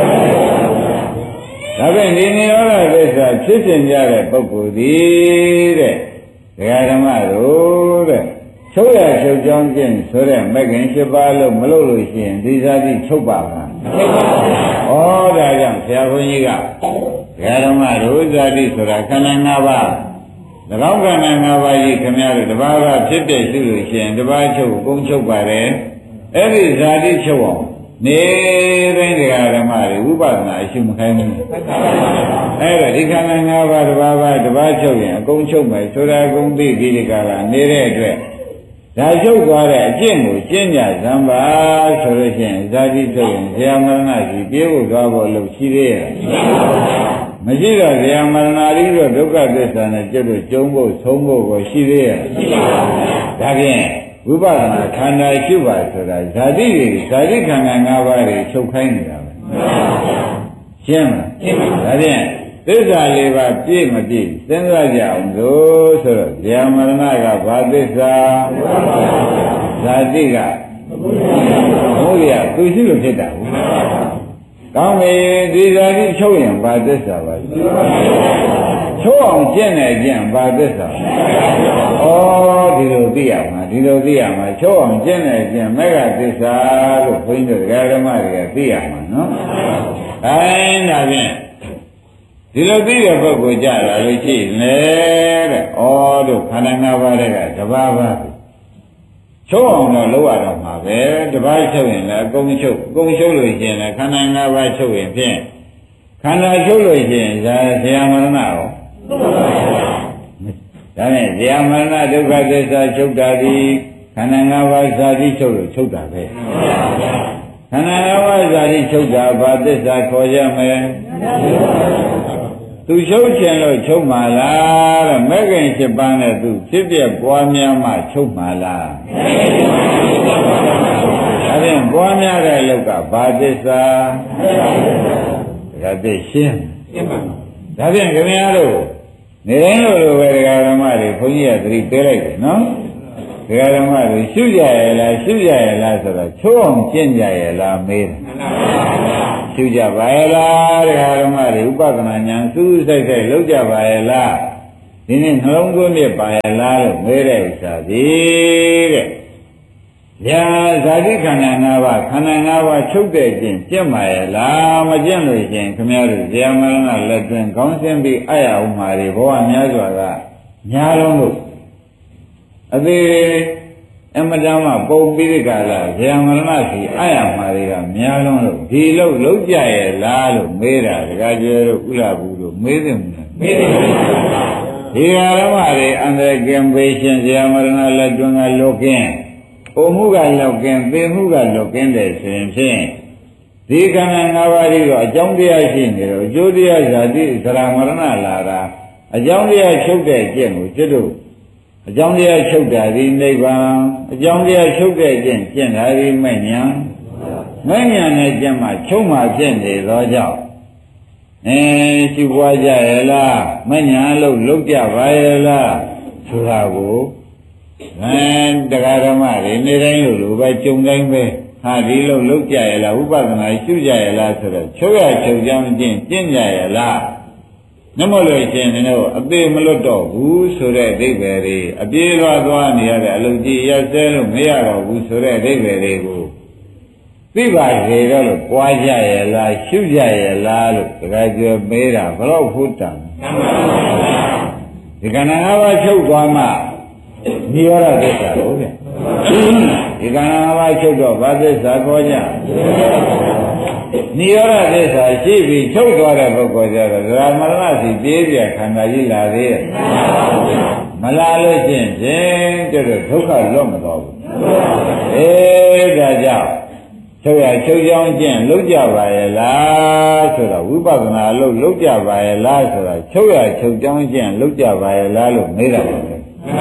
ဒါဖြင့်ဒီနိရောဓသစ္စာဖြစ်ခြင်းကြတဲ့ပုဂ္ဂိုလ်ဒီတဲ့ဒကာဓမ္မတို့တဲ့ချုပ်ရချုပ်ကြောင်းခြင်းဆိုတဲ့မဂ္ဂင်၈ပါးလို့မလုပ်လို့ရှိရင်ဒီဇာတိချုပ်ပါမလားချုပ်ပါဘူး။ဩဒါကြောင့်ဆရာဘုန်းကြီးကဒကာဓမ္မတို့ဇာတိဆိုတာခန္ဓာ၅ပါး၎င်းခန္ဓာ၅ပါးကြီးခင်ဗျားတို့တပါးကဖြစ်တဲ့ရှိလို့ရှိရင်တပါးချုပ်ကိုကုန်ချုပ်ပါတယ်။အဲ့ဒီဇာတိချုပ်အောင်နေတိုင်းဒကာဓမ္မတွေဝိပဿနာအရှုမခိုင်းဘူး။အဲ့ဒါဒီခန္ဓာ၅ပါးတပါးချုပ်ရင်အကုန်ချုပ်မယ်ဆိုတာအကုန်သိဒီကလာနေတဲ့အတွက်ဒါချုပ်သွားတဲ့အကျင့်ကိုကျင့်ကြစမ်းပါဆိုလို့ရှိရင်ဇာတိချုပ်ရင်ဇာမရဏကြီးပြေဖို့သွားဖို့လို့ရှိသေးရဲ့မရှိတော့ဇာမရဏကြီးတော့ဒုက္ခသစ္စာနဲ့ကျွတ်လို့ကျုံဖို့ဆုံးဖို့ကိုရှိသေးရဲ့ဒါဖြင့်ဝိပဿနာခန္ဓာရှိပါဆိုတာဇာတိခန္ဓာ၅ပါးတွေချုပ်ခိုင်းနေတာပဲရှင်းမလားရှင်းပါဒါဖြင့်သစ္စာ၄ပါးပြည့်မပြည့်စဉ်းစားကြအောင်လို့ဆိုတော့ဇာမရဏကဘာသစ္စာဇာတိကဘုရားသူရှိလို့ဖြစ်တာဟုတ်ကောင်းပြီဒီဇာတိချုပ်ရင်ဘာသစ္စာပါလဲချုပ်အောင်ကျင့်နေကျင့်ဘာသစ္စာဩဒီလိုသိရမှာချုပ်အောင်ကျင့်နေကျင့်မေဃသစ္စာလို့ဘုန်းကြီးတို့ဓမ္မတွေကသိရမှာနော်အဲဒါဖြင့်ဒီလိုသိတဲ့ပုဂ္ဂိုလ်ကြလာလို့ရှိရင်လေတဲ့ဩတို့ခန္ဓာ၅ပါးတွေကတပါးပါချုပ်အောင်တော့လုပ်ရတော့မှာပဲတပါးချုပ်ရင်လည်းအကုန်ချုပ်လို့ရှိရင်လည်းခန္ဓာ၅ပါးချုပ်ရင်ဖြင့်ခန္ဓာချုပ်လို့ရှိရင်ဇာမရဏရောဒါနဲ့ဇာမရဏဒုက္ခသစ္စာချုပ်တာဒီခန္ဓာ၅ပါးဇာတိချုပ်လို့ချုပ်တာပဲခန္ဓာ၅ပါးဇာတိချုပ်တာဘာသစ္စာခေါ်ရမယ်သူချုပ်ချင်လို့ချုပ်မှာလားတဲ့မဂ္ဂင်၈ပါးနဲ့သူဖြစ်ပြပွားများမှချုပ်မှာလားဒါဖြင့်ပွားများတဲ့လောက်ကဘာသစ္စာဒါသိရှင်းပါဒါဖြင့်ခင်ဗျားတို့နေတိုင်းလိုပဲဒကာဓမ္မတွေဘုန်းကြီးကသတိပေးလိုက်တယ်နော်ဒကာဓမ္မတွေရှုကြရဲ့လားဆိုတော့ချိုးအောင်ကျင့်ကြရဲ့လားမေးတယ်ရှုကြပါရဲ့လားဒကာဓမ္မတွေဥပဒနာဉာဏ်စူးစိုက်လုပ်ကြပါရဲ့လားဒီနေ့နှလုံးသွင်းပြပါရဲ့လားလို့မေးတဲ့ဥစ္စာဒီတဲ့ညာဇာတိခန္ဓာ၅ပါးချုပ်တဲ့ခြင်းကျင့်ပါရဲ့လားမကျင့်လို့ရှင်ခမည်းတော်ဇာမရဏလက်တွင်ခေါင်းဆင်းပြီးအယဥမာတွေဘဝများစွာကများလုံးလို့အသေးအမတမ်းမှပုံပြီးဒီကလာဇာမရဏစီအယမှာတွေကများလုံးလို့ဒီလုံးကြရဲ့လားလို့မေးတာဒကာကျေတို့ဥလာဘူးလို့မေးတယ်မလားမေးတယ်ဒီဃာရမတွေအန္တရာယ်ကင်းပေးခြင်းဇာမရဏလက်တွင်ကလွတ်ကင်းအိုမှုကလောက်ကင်းသိမှုကလောက်ကင်းတယ်ဆိုရင်ဖြင့်ဒီခန္ဓာ၅ပါးကြီးတော့အကြောင်းတရားရှိနေတော့အကျိုးတရားဇာတိသရမရဏလာတာအကြောင်းတရားချုပ်တဲ့ကျင့်ကိုကျွတ်တို့အကြောင်းတရားချုပ်တာဒီနိဗ္ဗာန်အကြောင်းတရားချုပ်တဲ့ကျင့်တာဒီမဲ့ညာနဲ့ကျင့်မှချုပ်မှဖြစ်နေသောကြောင့်ရှိပွားကြရဲ့လားမဲ့ညာလုပ်ကြပါရဲ့လားဆိုတာကိုတရားဓမ္မတွေနေတိုင်းလိုပဲကြုံတိုင်းပဲဟာဒီလုပ်ကြရလားဥပဒနာရှုကြရလားဆိုတော့ချုပ်ကြောင်းကျင့်ကြရလားနမလို့ရှင်တို့အသေးမလွတ်တော့ဘူးဆိုတဲ့အဓိပ္ပာယ်တွေအပြေးလွှားသွားနေရတဲ့အလုပ်ကြီးရက်စဲလို့မရတော့ဘူးဆိုတဲ့အဓိပ္ပာယ်တွေကိုသိပါစေတော့လို့ပွားကြရလားရှုကြရလားလို့တခါကျော်မေးတာဘလို့ဟုတ်တံဒီကဏ္ဍ၅ပါးချုပ်သွားမှနိရောဓသစ္စာဟုတ်ဗျဒီကံ၅ပါးချုပ်တော့ဘာသစ္စာခေါ်ကြနိရောဓသစ္စာရှိပြီးချုပ်သွားတဲ့ပုဂ္ဂိုလ်ကြတော့ဇာမရဏစီပြေးပြခန္ဓာကြီးလာသေးရဲ့မလာလို့ရှိရင်တို့ဒုက္ခလွတ်မတော်ဘူးချုပ်ကြောင်းကျင့်လုပ်ကြပါရဲ့လားဆိုတော့ဝိပဿနာလုပ်ကြပါရဲ့လားဆိုတော့ချုပ်ကြောင်းကျင့်လုပ်ကြပါရဲ့လားလို့မေးတာပါပဲ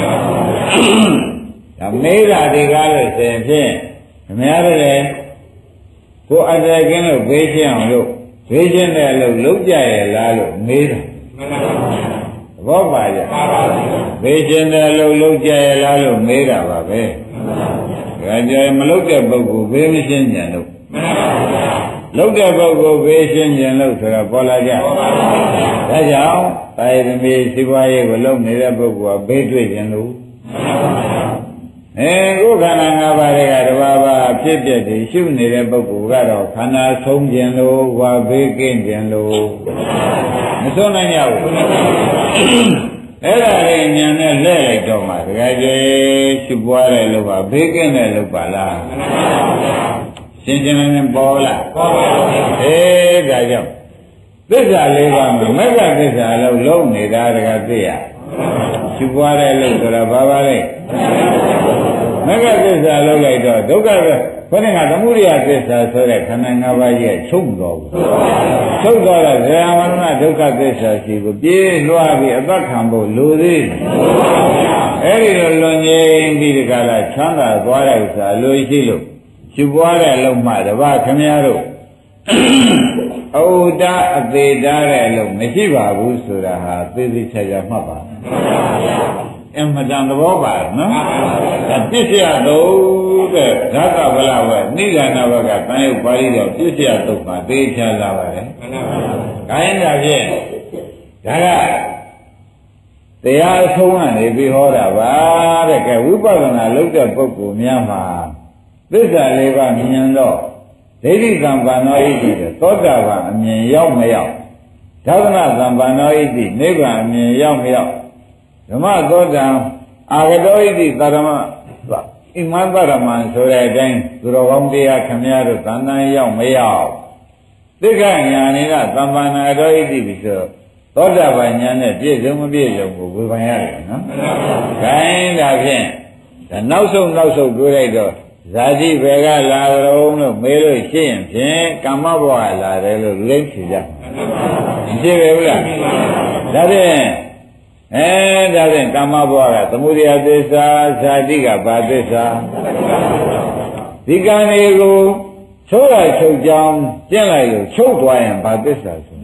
ဒါမေးတာဒီကားလို့ဆိုရင်ဖြင့်အများကြီးလေကိုအတ္တကင်းလို့ဘေးချင်းအောင်လို့ဘေးချင်းတဲ့လို့လုပ်ကြရဲ့လားလို့မေးတာဘောပါကြဘေးချင်းတဲ့လို့လုပ်ကြရဲ့လားလို့မေးတာပါပဲဒါကြောင့်မလုပ်တဲ့ပုဂ္ဂိုလ်ဘေးမရှင်းကြလို့လုပ်တဲ့ပုဂ္ဂိုလ်ဘေးရှင်းကြလို့ဆိုတော့ပေါ်လာကြဒါကြောင့်တာယသမီးစီးပွားရေးကိုလုပ်နေတဲ့ပုဂ္ဂိုလ်ကဘေးတွေ့ကြလို့ကိုယ်ခန္ဓာ၅ပါးတွေကတဘာဘာဖြစ်ပြတည်ရှုနေတဲ့ပုဂ္ဂိုလ်ကတော့ခန္ဓာဆုံးခြင်းလို့ဝါဘေးကင်းခြင်းလို့မဆုံးနိုင်ကြဘူးအဲ့ဒါလေးဉာဏ်နဲ့လဲလိုက်တော့မှတကယ်ကြီးရှုပွားတဲ့လို့ပါဘေးကင်းတဲ့လို့ပါလားရှင်းရှင်းလင်းလင်းပေါ်လာပေါ်ပါဘူးဒါကြောင့်သစ္စာလေးပါးမှာမဂ္ဂသစ္စာလို့လုံးနေတာတကယ်သိရရှုပွားတဲ့လို့ဆိုတော့ဘာပါလဲမဂ္ဂသစ္စာလုံးလိုက်တော့ဒုက္ခပဲခொနကသမုဒိယသစ္စာဆိုတဲ့ခန္ဓာ၅ပါးရဲ့ချုပ်တော်ဘူးချုပ်တော်တဲ့ဇာမရဏဒုက္ခသစ္စာရှိကိုပြေးလွှားပြီးအသက်ခံဖို့လိုသေးတယ်အဲ့ဒီလိုလွန်ငင်းပြီးဒီကလာချမ်းသာသွားတဲ့ဥစ္စာလိုရှိလို့ရှုပွားတဲ့အလုံးမှတပါးခမည်းတော်အဝတ္တအသေးတားတဲ့အလုံးမရှိပါဘူးဆိုတာဟာသေသေးချာချာမှတ်ပါအမှန်တန်သဘောပါနော်ဒါပြည့်စရာတော့တဲ့ဓာတဗလဝဲနိဒာနဘကတန်ရုပ်ပါဠိတော်ပြည့်စရာတော့ပါသေချာလာပါတယ်ခိုင်းတာဖြင့်ဒါကတရားအဆုံးကနေပြီးဟောတာပါတဲ့ကဲဝိပဿနာလုပ်တဲ့ပုဂ္ဂိုလ်များမှာသစ္စာလေးပါးမြင်တော့ဒိဋ္ဌိသံပါဏောဣတိသောတာပန်အမြင်ရောက်မရောက်ဓမ္မသံပါဏောဣတိနိဗ္ဗာန်အမြင်ရောက်မရောက်ဓမ္မသောတံအာဂတောဣတိသရမဣမံသရမံဆိုတဲ့အတိုင်းသူတော်ကောင်းတရားခမည်းတော်သံဃာရောက်မရောက်သိက္ခာညာနေကသမ္ပန္နာတော်ဣတိပြီးဆိုသောတာပန်ညာနဲ့ပြည့်စုံမပြည့်စုံကိုဝေဖန်ရတယ်နော်။ခိုင်းဒါဖြင့်ဒါနောက်ဆုံးတွေးလိုက်တော့ဇာတိဘယ်ကလာကြုံလို့မေးလို့ရှိရင်ဖြင့်ကာမဘဝလာတယ်လို့လိမ့်ဖြေကြ။မရှိပဲဘူးလား။ဒါဖြင့်ဒါဖြင့်ကာမဘဝကသမုဒယသစ္စာဇာတိကဘာသစ္စာဒီကံတွေကိုချုပ်ကြောင်းကျင့်လိုက်လို့ချုပ်သွားရင်ဘာသစ္စာဆို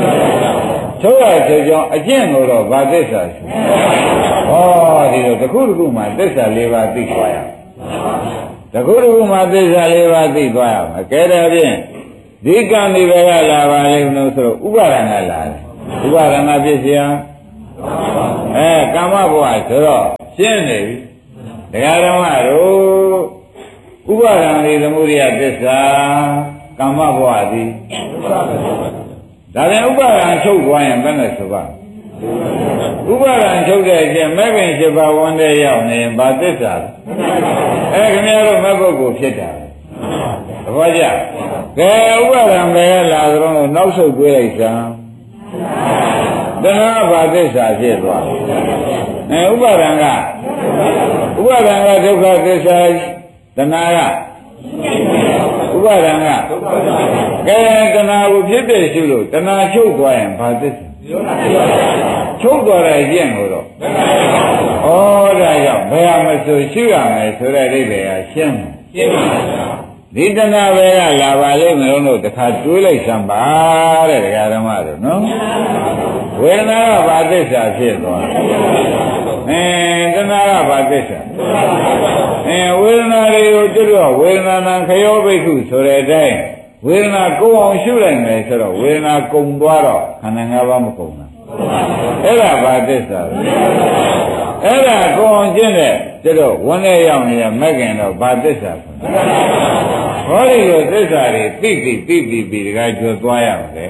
ချုပ်ကြောင်းအကျင့်ကိုတော့ဘာသစ္စာဆိုဟောဒီလိုတစ်ခုတစ်ခုမှသစ္စာ၄ပါးသိသွားရတစ်ခုတစ်ခုမှသစ္စာ၄ပါးသိသွားရမှာကဲဒါဖြင့်ဒီကံဒီဘက်ကလာပါလိမ့်လို့ဆိုဥပါဒဏ်ကလာတယ်ဥပါဒဏ်ဖြစ်เสียကာမဘဝဆိုတော့ရှင်းနေပြီတရားဓမ္မတို့ဥပါဒံဒီသမုဒိယသစ္စာကာမဘဝသည်ဒါပြန်ဥပါဒံချုပ်သွားရင်ဘယ်နဲ့ဆိုပါဥပါဒံချုပ်တဲ့အချိန်မဲ့ပင်7ပါးဝန်တဲ့ရောက်နေရင်ဘာသစ္စာလဲခင်ဗျားတို့မဲ့ပုဂ္ဂိုလ်ဖြစ်တာသဘောကျကဲဥပါဒံပဲလာကြတော့နောက်ဆုတ်တွေးလိုက်စမ်းတဏှာဘာသစ္စာဖြစ်သွားဥပါဒံကဒုက္ခသစ္စာတဏှာကဥပါဒံကကဲတဏှာကိုဖြစ်ဖြစ်ရှုလို့တဏှာချုပ်သွားရင်ဘာသစ္စာချုပ်သွားတဲ့ကျင့်ကိုတော့ဩဒါကြောင့်ဘယ်ဟာမဆိုရှုရမယ်ဆိုတဲ့အိဗေဟာရှင်းပါဒီတဏှာပဲကလာပါလိမ့်မယ်လို့တခါတွေးလိုက်စမ်းပါတဲ့ဒကာဓမ္မတို့နော်ဝေဒနာကဘာသစ္စာဖြစ်သွားတဏှာကဘာသစ္စာဝေဒနာတွေကိုကျွတ်တော့ဝေဒနာနံခယောဘိက္ခုဆိုတဲ့အတိုင်းဝေဒနာကုန်အောင်ရှုလိုက်မယ်ဆိုတော့ဝေဒနာကုန်သွားတော့ခန္ဓာ၅ပါးမကုန်ဘူးအဲ့ဒါဘာသစ္စာလဲအဲ့ဒါကုန်အောင်ကျင့်တဲ့ကျွတ်တော့ဝန်းထဲရောက်နေတဲ့မဂ္ဂင်တော့ဘာသစ္စာလဲဟောဒီလိုသစ္စာတွေသိပြီးတခါကျွတ်သွားရမယ်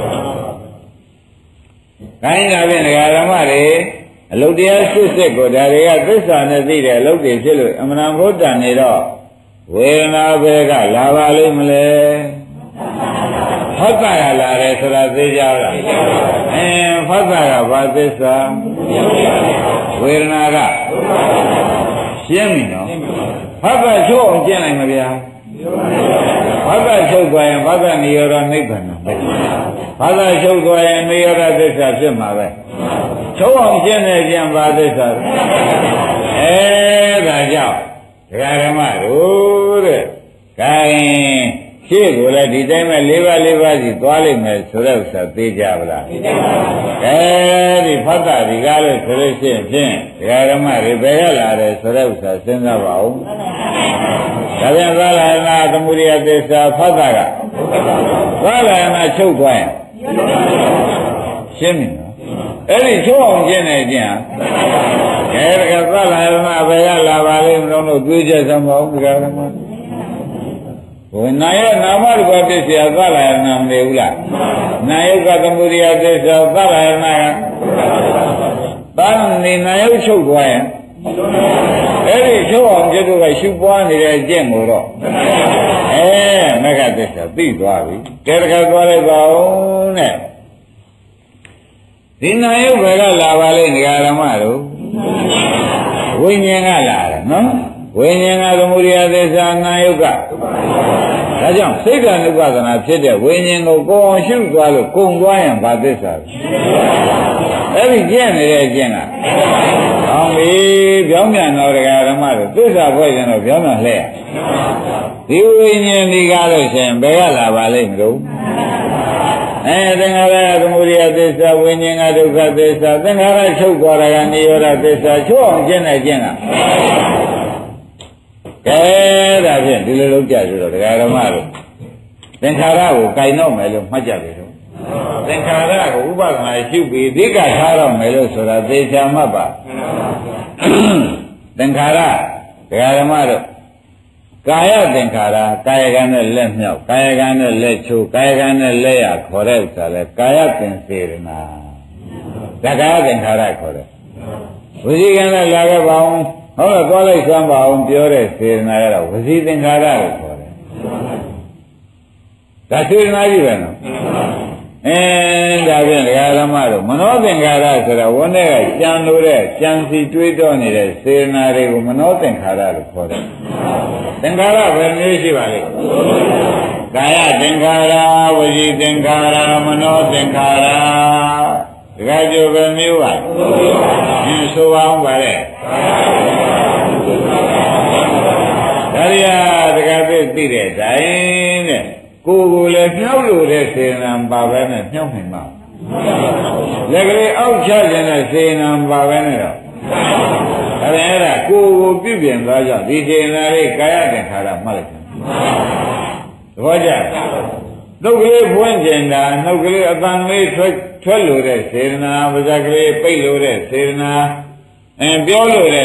ခိုင်းတာဖြင့်ဒကာဓမ္မတွေအလုတ်တရားစစ်ကိုဒါတွေကသစ္စာနဲ့သိတဲ့အလုတ်တွေဖြစ်လို့အမှန်ဘုဒ္ဓနေတော့ဝေဒနာပဲကလာပါလိမ့်မလဲဖတ်တာကလာတယ်ဆိုတာသိကြလားဖတ်တာကဘာသစ္စာဝေဒနာကရှင်းပြီနော်ဖတ်တာချိုးအောင်ကျင့်လိုက်မဗျာဘာဘာသာချုပ်သွားရင်ဘာသာနိရောဓနိဗ္ဗာန်ပဲဘာသာချုပ်သွားရင်နိရောဓသစ္စာဖြစ်မှာပဲချုပ်အောင်ရှင်းနေခြင်းဘာသစ္စာဒါကြောင့်ဒကာဓမ္မတို့တဲ့ခိုင်းရှေ့ကိုလည်းဒီတိုင်းမဲ့၄ပါးစီသွားလိမ့်မယ်ဆိုတဲ့ဥစ္စာသိကြပါလားသိကြပါဘူးဒီဖတ်တာဒီကားလို့ဆိုလို့ရှိရင်ဖြင့်ဒကာဓမ္မတွေဘယ်ရလာတယ်ဆိုတဲ့ဥစ္စာစဉ်းစားပါဦးဒါပြန်သာလနာသမုဒိယသစ္စာဖတ်တာကသာလနာချုပ်သွားရင်ရှင်းပြီနော်အဲ့ဒီချုပ်အောင်ရှင်းနေကြအဲ့ဒါကသာလနာဘယ်ရလာပါလိမ့်မလို့တွေးကြစမ်းပါဦးဒကာဓမ္မဝိနာယနာမရူပပစ္စယသလယနာမနေဘူးလားနာယုကသမုဒိယသစ္စာသလယနာကတန်နေနာယုချုပ်သွားရင်အဲ့ဒီချုပ်အောင်ကျတော့ကရှုပွားနေတဲ့အကျင့်ကိုတော့မဂ္ဂသစ္စာသိသွားပြီကဲတခါသွားလိုက်ပါဦးနဲ့ဒီနာယုဘယ်ကလာပါလိမ့်ဒကာဓမ္မတို့ဝိညာဉ်ကလာတယ်နော်ဝိညာဉ်ကသမုဒိယသစ္စာနာယုကဒါကြောင့်စိတ်ဓာတ်ဥပဒနာဖြစ်တဲ့ဝိညာဉ်ကိုကိုယ်အောင်ရှုသွားလို့ကုံသွားရင်ဘာသစ္စာလဲအဲ့ဒီကျင့်နေတဲ့အကျင့်ကဟောင်းပြီပြောင်းပြန်တော့ဒကာဓမ္မတို့သစ္စာဖွဲ့ရင်တော့ပြောင်းပြန်လှဲ့ဒီဝိညာဉ်ဒီကားလို့ရှင်ဘယ်ကလာပါလိမ့်မလို့သင်္ခါရသမုဒိယသစ္စာဝိညာဉ်ကဒုက္ခသစ္စာသင်္ခါရချုပ်သွားတာကနိရောဓသစ္စာချုပ်အောင်ကျင့်တဲ့ကျင့်ကကဲဒါဖြင့်ဒီလိုလုပ်ကြဆိုတော့ဒကာဓမ္မတို့သင်္ခါရကိုကင်တော့မယ်လို့မှတ်ကြပြီတော့သင်္ခါရကိုဥပဒနာရှုပြီးသိက္ခာထားတော့မယ်လို့ဆိုတာသေချာမှတ်ပါသင်္ခါရဒကာဓမ္မတို့ကာယသင်္ခါရကာယကံနဲ့လက်မြောက်ကာယကံနဲ့လက်ချိုးကာယကံနဲ့လက်ရခေါ်တဲ့ဥစ္စာလဲကာယသင်္စေရနာဒါကာယသင်္ခါရခေါ်တယ်ဝစီကံနဲ့လာခဲ့ပါအောင်ဟုတ်လားသွားလိုက်စမ်းပါအောင်ပြောတဲ့စေရနာကတော့ဝစီသင်္ခါရလို့ခေါ်တယ်ဒါစေရနာကြီးပဲနော်ဒါဖြင့်ဒကာဓမ္မတို့မနောသင်္ခါရဆိုတာဝန်းထဲကကြံလို့တဲ့ကြံစီတွေးတောနေတဲ့စေရနာတွေကိုမနောသင်္ခါရလို့ခေါ်တယ်သင်္ခါရဘယ်မျိုးရှိပါလဲကာယသင်္ခါရဝစီသင်္ခါရမနောသင်္ခါရဒကာကျိုးဘယ်မျိုးပါဆိုပါအောင်ပါလေဒါရီယာဒကာသိသိတဲ့တိုင်းတဲ့ကိုယ်ကိုလည်းမြှောက်လို့တဲ့စေနာပါပဲနဲ့မြှောက်နိုင်ပါလက်ကလေးအောက်ချခြင်းနဲ့စေနာပါပဲနဲ့တော့အဲ့ဒါကိုယ်ကိုပြုပြင်သွားကြဒီစေနာလေးကာယသင်္ခါရမှတ်လိုက်တယ်သဘောကျနှုတ်ကလေးဖွင့်ကျင်တာနှုတ်ကလေးအပန်းလေးထွက်လို့တဲ့စေနာပါးစပ်ကလေးပိတ်လို့တဲ့စေနာပြောလို့တဲ့